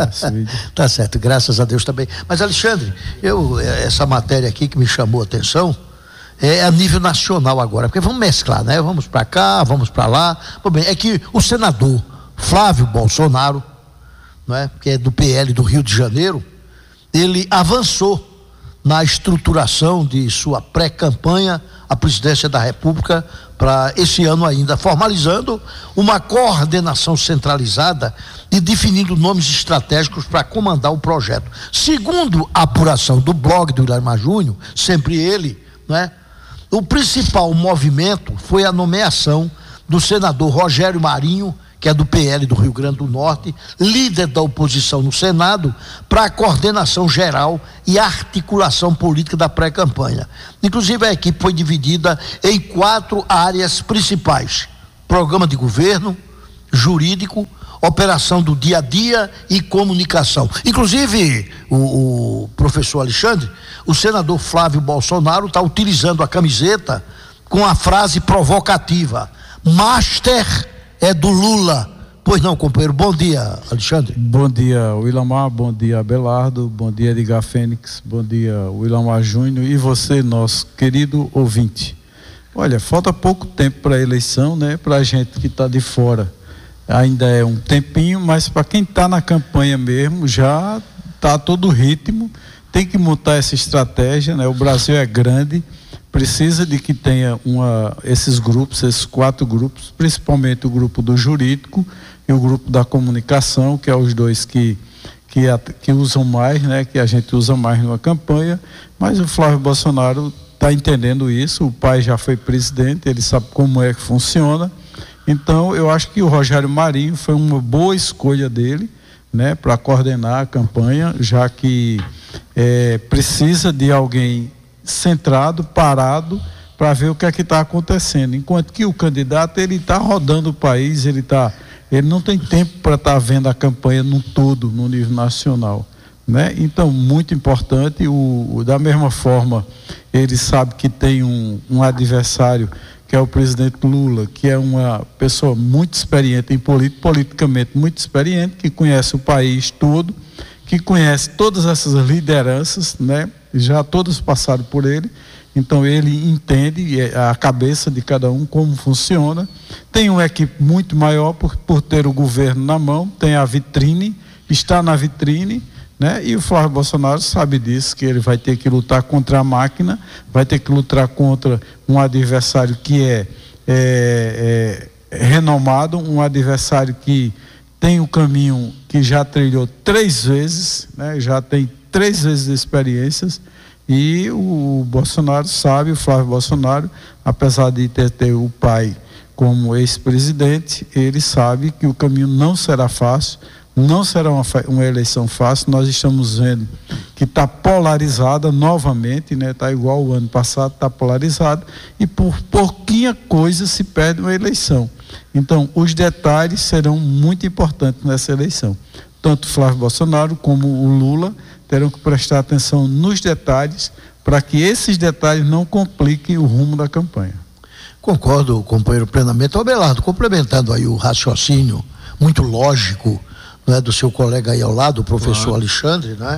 Tá certo, graças a Deus também. Mas, Alexandre, eu, essa matéria aqui que me chamou a atenção é a nível nacional agora, porque vamos mesclar, né? Vamos para cá, vamos para lá. Bom, bem, é que o senador Flávio Bolsonaro, não é? Que é do P L do Rio de Janeiro, ele avançou na estruturação de sua pré-campanha à presidência da República para esse ano ainda, formalizando uma coordenação centralizada e definindo nomes estratégicos para comandar o projeto. Segundo a apuração do blog do Ilamar Júnior, sempre ele, não é? O principal movimento foi a nomeação do senador Rogério Marinho, que é do P L do Rio Grande do Norte, líder da oposição no Senado, para a coordenação geral e articulação política da pré-campanha. Inclusive, a equipe foi dividida em quatro áreas principais: programa de governo, jurídico, operação do dia a dia e comunicação. Inclusive, o, o professor Alexandre, o senador Flávio Bolsonaro está utilizando a camiseta com a frase provocativa: Master é do Lula. Pois não, companheiro. Bom dia, Alexandre. Bom dia, Ilamar. Bom dia, Abelardo. Bom dia, Edgar Fênix. Bom dia, Ilamar Júnior. E você, nosso querido ouvinte. Olha, falta pouco tempo para a eleição, né? Para a gente que está de fora, ainda é um tempinho, mas para quem está na campanha mesmo, já está todo o ritmo. Tem que montar essa estratégia, né? O Brasil é grande, precisa de que tenha uma, esses grupos, esses quatro grupos, principalmente o grupo do jurídico e o grupo da comunicação, que é os dois que, que, que usam mais, né? Que a gente usa mais numa campanha, mas o Flávio Bolsonaro está entendendo isso, o pai já foi presidente, ele sabe como é que funciona. Então, eu acho que o Rogério Marinho foi uma boa escolha dele, né, para coordenar a campanha, já que é, precisa de alguém centrado, parado, para ver o que é que está acontecendo. Enquanto que o candidato, ele está rodando o país, ele, tá, ele não tem tempo para estar tá vendo a campanha no todo, no nível nacional. Né? Então, muito importante, o, o, da mesma forma, ele sabe que tem um, um adversário, que é o presidente Lula, que é uma pessoa muito experiente em política, politicamente muito experiente, que conhece o país todo, que conhece todas essas lideranças, né? Já todas passaram por ele, então ele entende a cabeça de cada um, como funciona. Tem uma equipe muito maior por, por ter o governo na mão, tem a vitrine, está na vitrine, né? E o Flávio Bolsonaro sabe disso, que ele vai ter que lutar contra a máquina, vai ter que lutar contra um adversário que é, é, é renomado, um adversário que tem o caminho que já trilhou três vezes, né? Já tem três vezes de experiências, e o Bolsonaro sabe, o Flávio Bolsonaro, apesar de ter, ter o pai como ex-presidente, ele sabe que o caminho não será fácil, não será uma, uma eleição fácil. Nós estamos vendo que está polarizada novamente, né? Está igual o ano passado, está polarizada, e por pouquinha coisa se perde uma eleição. Então, os detalhes serão muito importantes nessa eleição. Tanto Flávio Bolsonaro como o Lula terão que prestar atenção nos detalhes, para que esses detalhes não compliquem o rumo da campanha. Concordo, companheiro, plenamente. Abelardo, complementando aí o raciocínio muito lógico, né, do seu colega aí ao lado, o professor claro. Alexandre, né?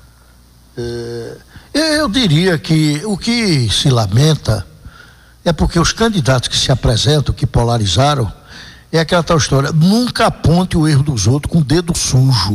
É, eu diria que o que se lamenta é porque os candidatos que se apresentam, que polarizaram, é aquela tal história: nunca aponte o erro dos outros com o dedo sujo.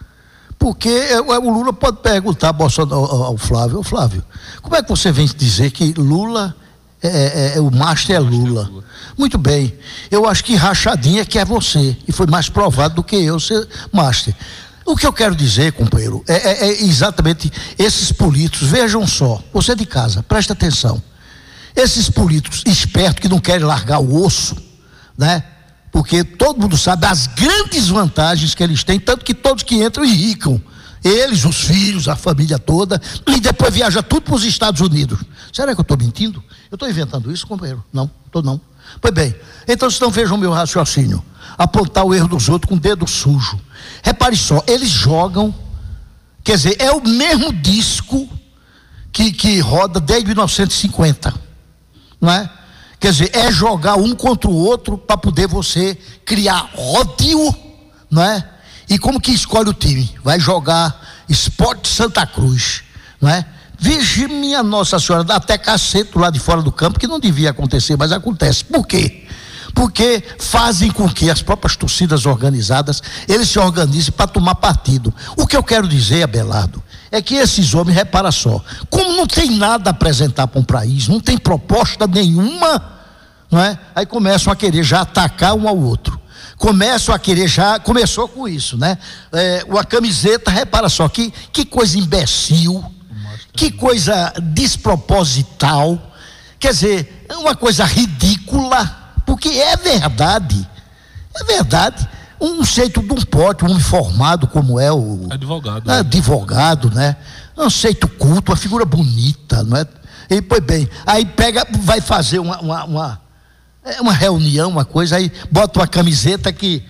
Porque o Lula pode perguntar ao Flávio: ô Flávio, como é que você vem dizer que Lula é, é, é o master é Lula? Muito bem, eu acho que rachadinha que é você, e foi mais provado do que eu ser master. O que eu quero dizer, companheiro, é, é, é exatamente esses políticos. Vejam só, você de casa, presta atenção, esses políticos espertos que não querem largar o osso, né? Porque todo mundo sabe as grandes vantagens que eles têm, tanto que todos que entram enricam, eles, os filhos, a família toda, e depois viaja tudo para os Estados Unidos. Será que eu estou mentindo? Eu estou inventando isso, companheiro? Não, estou não. Pois bem, então então vejam o meu raciocínio: apontar o erro dos outros com o dedo sujo. Repare só, eles jogam, quer dizer, é o mesmo disco que, que roda desde mil novecentos e cinquenta, não é? Quer dizer, é jogar um contra o outro para poder você criar ódio, não é? E como que escolhe o time? Vai jogar Sport Santa Cruz, não é? Vixe, minha Nossa Senhora, dá até cacete lá de fora do campo, que não devia acontecer, mas acontece. Por quê? Porque fazem com que as próprias torcidas organizadas, eles se organizem para tomar partido. O que eu quero dizer, Abelardo, é que esses homens, repara só, como não tem nada a apresentar para um país, não tem proposta nenhuma, não é? Aí começam a querer já atacar um ao outro. Começam a querer já, começou com isso, né? É, uma camiseta, repara só, que, que coisa imbecil, que coisa desproposital, quer dizer, uma coisa ridícula, porque é verdade, é verdade. Um jeito de um pote, um uniformado como é o advogado, né? advogado, né? Um jeito culto, uma figura bonita, não é? E pois bem, aí pega, vai fazer uma, uma, uma, uma reunião, uma coisa, aí bota uma camiseta que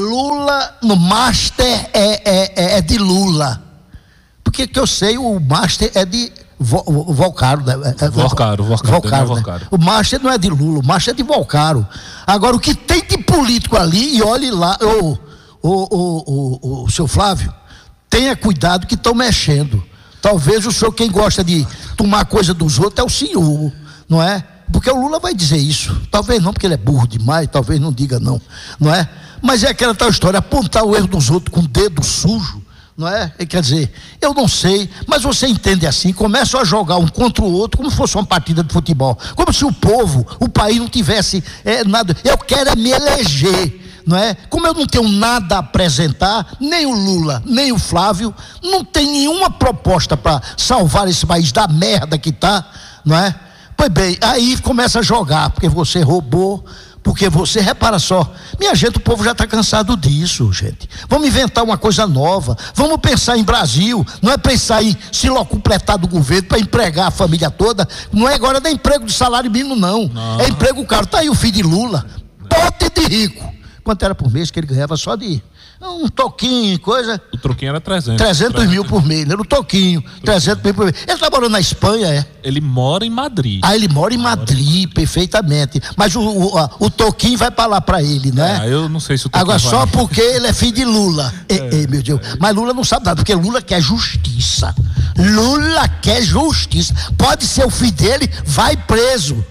Lula no Master é, é, é de Lula. Porque que eu sei, o Master é de Volcaro, né? É, Volcaro, Volcaro, Volcaro, né? Volcaro. O Master não é de Lula, o Master é de Volcaro. Agora, o que tem de político ali, e olhe lá, o, o, o, o, o seu Flávio, tenha cuidado que estão mexendo. Talvez o senhor, quem gosta de tomar coisa dos outros, é o senhor, não é? Porque o Lula vai dizer isso. Talvez não, porque ele é burro demais, talvez não diga não, não é? Mas é aquela tal história, apontar o erro dos outros com o dedo sujo, não é? Quer dizer, eu não sei, mas você entende assim, começam a jogar um contra o outro como se fosse uma partida de futebol, como se o povo, o país não tivesse é, nada. Eu quero é me eleger, não é? Como eu não tenho nada a apresentar, nem o Lula, nem o Flávio, não tem nenhuma proposta para salvar esse país da merda que está, não é? Pois bem, aí começa a jogar, porque você roubou, porque você, repara só, minha gente, o povo já está cansado disso, gente. Vamos inventar uma coisa nova, vamos pensar em Brasil, não é pensar em se locupletar do governo para empregar a família toda, não é agora nem emprego de salário mínimo não, não. É emprego caro. Tá aí o filho de Lula, pote de rico, quanto era por mês que ele ganhava só de um toquinho, coisa. O troquinho era trezentos. trezentos mil por mês, né? O toquinho, trezentos mil por mês. Ele tá morando na Espanha, é? Ele mora em Madrid. Ah, ele mora em Madrid, mora. Perfeitamente. Mas o, o, o toquinho vai pra lá pra ele, né? Ah, eu não sei se o toquinho Agora, vai. só porque ele é filho de Lula. É, ei, ei, meu Deus. É. Mas Lula não sabe nada, porque Lula quer justiça. Lula quer justiça. Pode ser o filho dele, vai preso.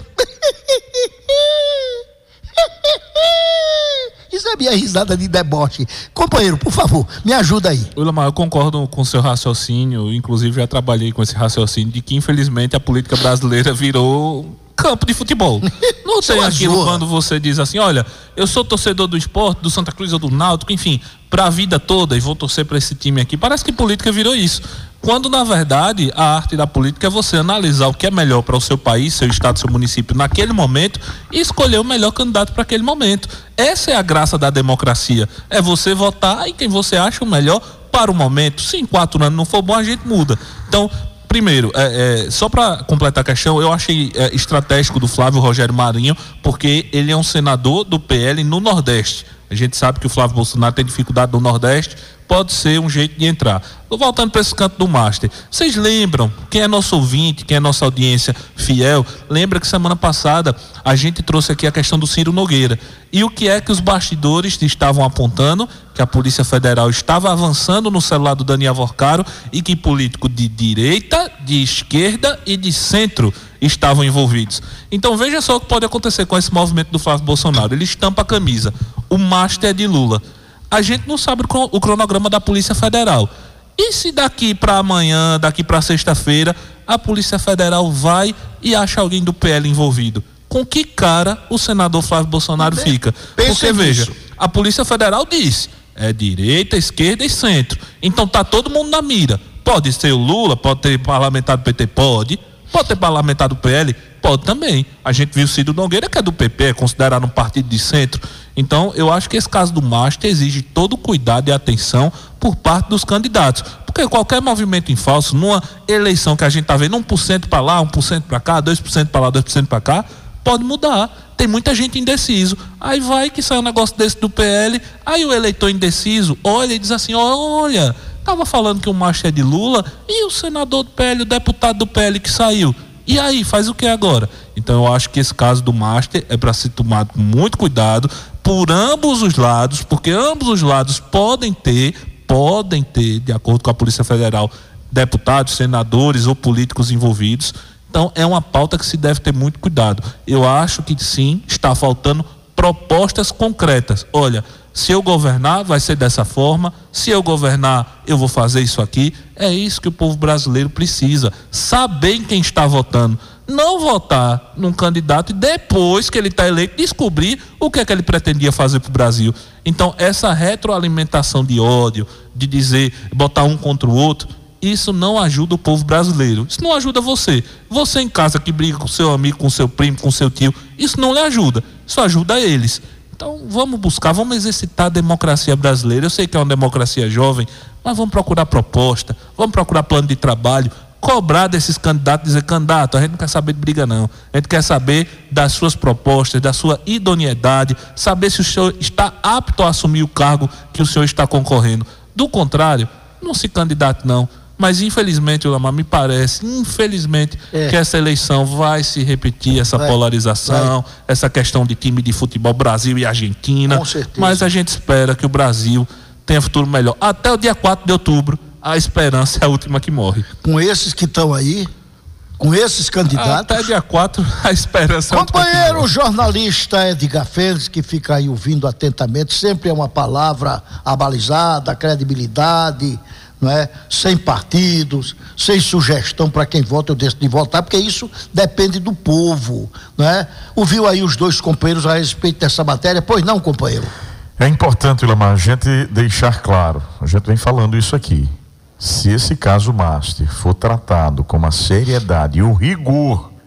Isso é minha risada de deboche. Companheiro, por favor, me ajuda aí. Willamar, eu concordo com o seu raciocínio, inclusive já trabalhei com esse raciocínio de que infelizmente a política brasileira virou campo de futebol. Não tem aquilo quando você diz assim, olha, eu sou torcedor do esporte, do Santa Cruz ou do Náutico, enfim, pra vida toda e vou torcer pra esse time aqui. Parece que política virou isso. Quando na verdade a arte da política é você analisar o que é melhor para o seu país, seu estado, seu município naquele momento e escolher o melhor candidato para aquele momento. Essa é a graça da democracia, é você votar em quem você acha o melhor para o momento. Se em quatro anos não for bom, a gente muda. Então, primeiro, é, é, só para completar a questão, eu achei é, estratégico do Flávio Rogério Marinho, porque ele é um senador do P L no Nordeste. A gente sabe que o Flávio Bolsonaro tem dificuldade no Nordeste, pode ser um jeito de entrar. Tô voltando para esse canto do Master. Vocês lembram, quem é nosso ouvinte, quem é nossa audiência fiel, lembra que semana passada a gente trouxe aqui a questão do Ciro Nogueira. E o que é que os bastidores estavam apontando? Que a Polícia Federal estava avançando no celular do Daniel Vorcaro e que político de direita, de esquerda e de centro estavam envolvidos. Então veja só o que pode acontecer com esse movimento do Flávio Bolsonaro. Ele estampa a camisa. O Master é de Lula. A gente não sabe o cronograma da Polícia Federal. E se daqui para amanhã, daqui para sexta-feira, a Polícia Federal vai e acha alguém do P L envolvido? Com que cara o senador Flávio Bolsonaro Bem, fica? Porque, veja, nisso. A Polícia Federal disse, é direita, esquerda e centro. Então tá todo mundo na mira. Pode ser o Lula, pode ter parlamentar do P T, pode. Pode ter parlamentar do P L, pode também. A gente viu o Ciro Nogueira, que é do P P, é considerado um partido de centro. Então, eu acho que esse caso do Master exige todo cuidado e atenção por parte dos candidatos. Porque qualquer movimento em falso, numa eleição que a gente está vendo, um por cento para lá, um por cento para cá, dois por cento para lá, dois por cento para cá, pode mudar. Tem muita gente indeciso. Aí vai que sai um negócio desse do P L, aí o eleitor indeciso olha e diz assim, olha, estava falando que o Master é de Lula e o senador do P L, o deputado do P L que saiu. E aí, faz o que agora? Então eu acho que esse caso do Master é para ser tomado com muito cuidado por ambos os lados, porque ambos os lados podem ter, podem ter, de acordo com a Polícia Federal, deputados, senadores ou políticos envolvidos. Então é uma pauta que se deve ter muito cuidado. Eu acho que sim, está faltando propostas concretas. Olha, se eu governar vai ser dessa forma, se eu governar eu vou fazer isso aqui. É isso que o povo brasileiro precisa, saber em quem está votando, não votar num candidato e depois que ele está eleito descobrir o que é que ele pretendia fazer para o Brasil. Então essa retroalimentação de ódio, de dizer, botar um contra o outro, isso não ajuda o povo brasileiro, isso não ajuda você, você em casa que briga com seu amigo, com seu primo, com seu tio, isso não lhe ajuda, isso ajuda eles. Então vamos buscar, vamos exercitar a democracia brasileira. Eu sei que é uma democracia jovem, mas vamos procurar proposta, vamos procurar plano de trabalho, cobrar desses candidatos, dizer, candidato, a gente não quer saber de briga não, a gente quer saber das suas propostas, da sua idoneidade, saber se o senhor está apto a assumir o cargo que o senhor está concorrendo. Do contrário, não se candidate não. Mas infelizmente, Willamar, me parece, infelizmente, é. que essa eleição vai se repetir, essa vai, polarização, vai. essa questão de time de futebol Brasil e Argentina. Com certeza. Mas a gente espera que o Brasil tenha futuro melhor. Até o dia quatro de outubro, a esperança é a última que morre. Com esses que estão aí, com esses candidatos... Até dia quatro, a esperança é a última que morre. Companheiro jornalista Edgar Félix, que fica aí ouvindo atentamente, sempre é uma palavra abalizada, credibilidade... Não é? Sem partidos, sem sugestão para quem vota ou deixa de votar, porque isso depende do povo, não é? Ouviu aí os dois companheiros a respeito dessa matéria? Pois não, companheiro? É importante, Willamar, a gente deixar claro, a gente vem falando isso aqui, se esse caso Master for tratado com a seriedade e o rigor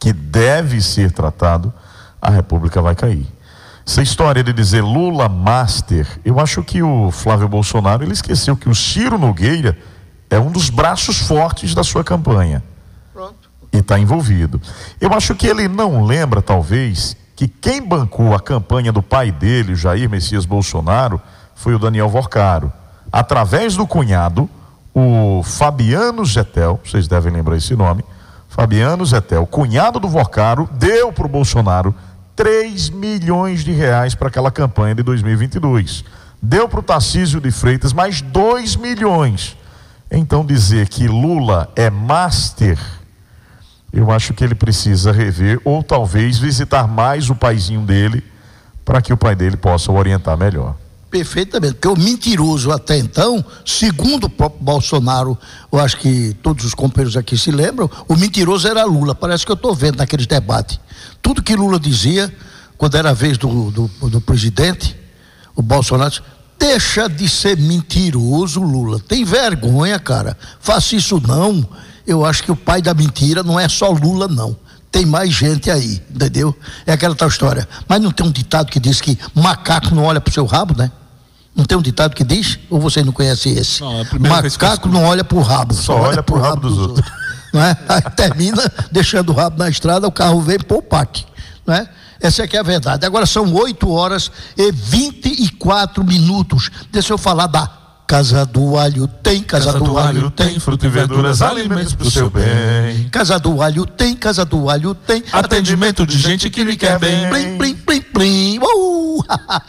que deve ser tratado, a República vai cair. Essa história de dizer Lula Master, eu acho que o Flávio Bolsonaro, ele esqueceu que o Ciro Nogueira é um dos braços fortes da sua campanha. Pronto. E está envolvido. Eu acho que ele não lembra, talvez, que quem bancou a campanha do pai dele, Jair Messias Bolsonaro, foi o Daniel Vorcaro. Através do cunhado, o Fabiano Zettel, vocês devem lembrar esse nome, Fabiano Zettel, cunhado do Vorcaro, deu para o Bolsonaro três milhões de reais para aquela campanha de dois mil e vinte e dois. Deu para o Tarcísio de Freitas mais dois milhões. Então dizer que Lula é master, eu acho que ele precisa rever ou talvez visitar mais o paizinho dele para que o pai dele possa o orientar melhor. Perfeitamente, porque o mentiroso até então, segundo o próprio Bolsonaro, eu acho que todos os companheiros aqui se lembram, o mentiroso era Lula. Parece que eu estou vendo naqueles debates. Tudo que Lula dizia, quando era a vez do, do, do presidente, o Bolsonaro disse, deixa de ser mentiroso, Lula. Tem vergonha, cara. Faça isso não. Eu acho que o pai da mentira não é só Lula, não. Tem mais gente aí, entendeu? É aquela tal história. Mas não tem um ditado que diz que macaco não olha pro seu rabo, né? Não tem um ditado que diz? Ou vocês não conhecem esse? Não, é macaco não olha pro rabo, só, só olha, olha pro, pro rabo, rabo dos, dos outros. outros. Não é? Aí termina deixando o rabo na estrada, o carro vem pô, pac, não é? Essa aqui é a verdade. Agora são oito horas e vinte e quatro minutos. Deixa eu falar da Casa do Alho tem, Casa, casa do, do Alho tem, tem fruta e verduras, alimentos pro seu bem. Casa do Alho tem, Casa do Alho tem, atendimento de gente que lhe quer bem. Plim, plim, plim, plim. Uh,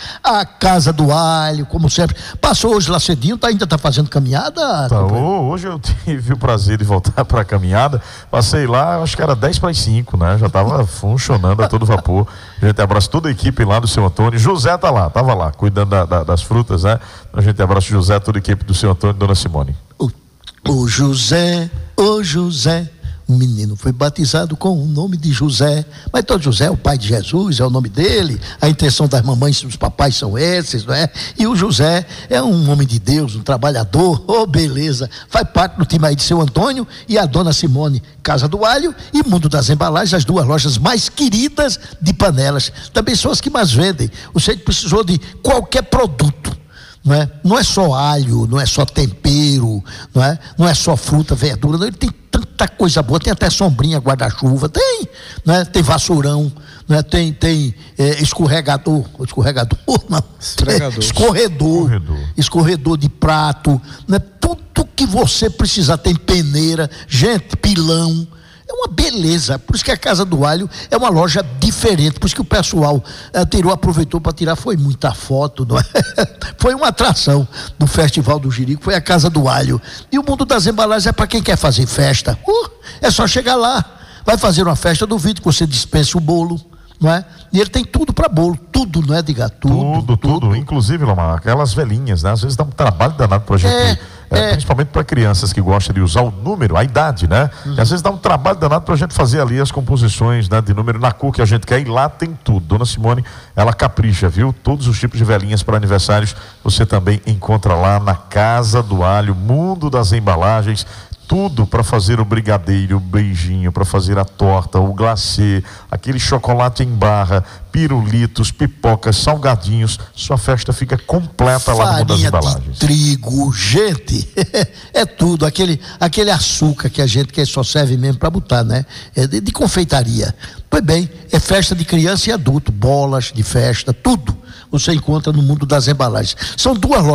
a Casa do Alho, como sempre. Passou hoje lá cedinho, tá, ainda tá fazendo caminhada? Tá, hoje eu tive o prazer de voltar para a caminhada. Passei lá, acho que era dez para as cinco, né? Já tava funcionando a todo vapor. A gente abraça toda a equipe lá do seu Antônio. José tá lá, tava lá, cuidando da, da, das frutas, né? A gente abraça o José, toda a equipe do seu Antônio e dona Simone. O, o José, o José, o menino foi batizado com o nome de José, mas todo José é o pai de Jesus, é o nome dele, a intenção das mamães e dos papais são esses, não é? E o José é um homem de Deus, um trabalhador, oh beleza, faz parte do time aí de seu Antônio e a dona Simone, Casa do Alho e Mundo das Embalagens, as duas lojas mais queridas de panelas, também são as que mais vendem. Você precisou de qualquer produto, não é? Não é só alho, não é só tempero, não é? Não é só fruta, verdura, não. Ele tem tanta coisa boa, tem até sombrinha, guarda-chuva, tem, não é? Tem vassourão, não é? Tem, tem é, escorregador, escorregador, não, é, escorredor, escorredor, escorredor de prato, não é? Tudo que você precisar, tem peneira, gente, pilão. É uma beleza, por isso que a Casa do Alho é uma loja diferente, por isso que o pessoal uh, tirou, aproveitou para tirar, foi muita foto, não é? Foi uma atração do Festival do Jerico, foi a Casa do Alho. E o Mundo das Embalagens é para quem quer fazer festa, uh, é só chegar lá, vai fazer uma festa, duvido que você dispense o bolo, não é? E ele tem tudo para bolo, tudo, não é, Diga? Tudo, tudo, tudo, tudo. Inclusive, Lomar, aquelas velhinhas, né? Às vezes dá um trabalho danado pra gente, é, é, é. principalmente para crianças que gostam de usar o número, a idade, né? Uhum. E às vezes dá um trabalho danado pra gente fazer ali as composições, né, de número na cor que a gente quer, e lá tem tudo. Dona Simone, ela capricha, viu? Todos os tipos de velhinhas para aniversários, você também encontra lá na Casa do Alho, Mundo das Embalagens. Tudo para fazer o brigadeiro, o beijinho, para fazer a torta, o glacê, aquele chocolate em barra, pirulitos, pipocas, salgadinhos. Sua festa fica completa lá no Mundo das Embalagens. De trigo, gente, é tudo. Aquele, aquele açúcar que a gente quer só serve mesmo para botar, né? É de, de confeitaria. Pois bem, é festa de criança e adulto, bolas de festa, tudo você encontra no Mundo das Embalagens. São duas lojas.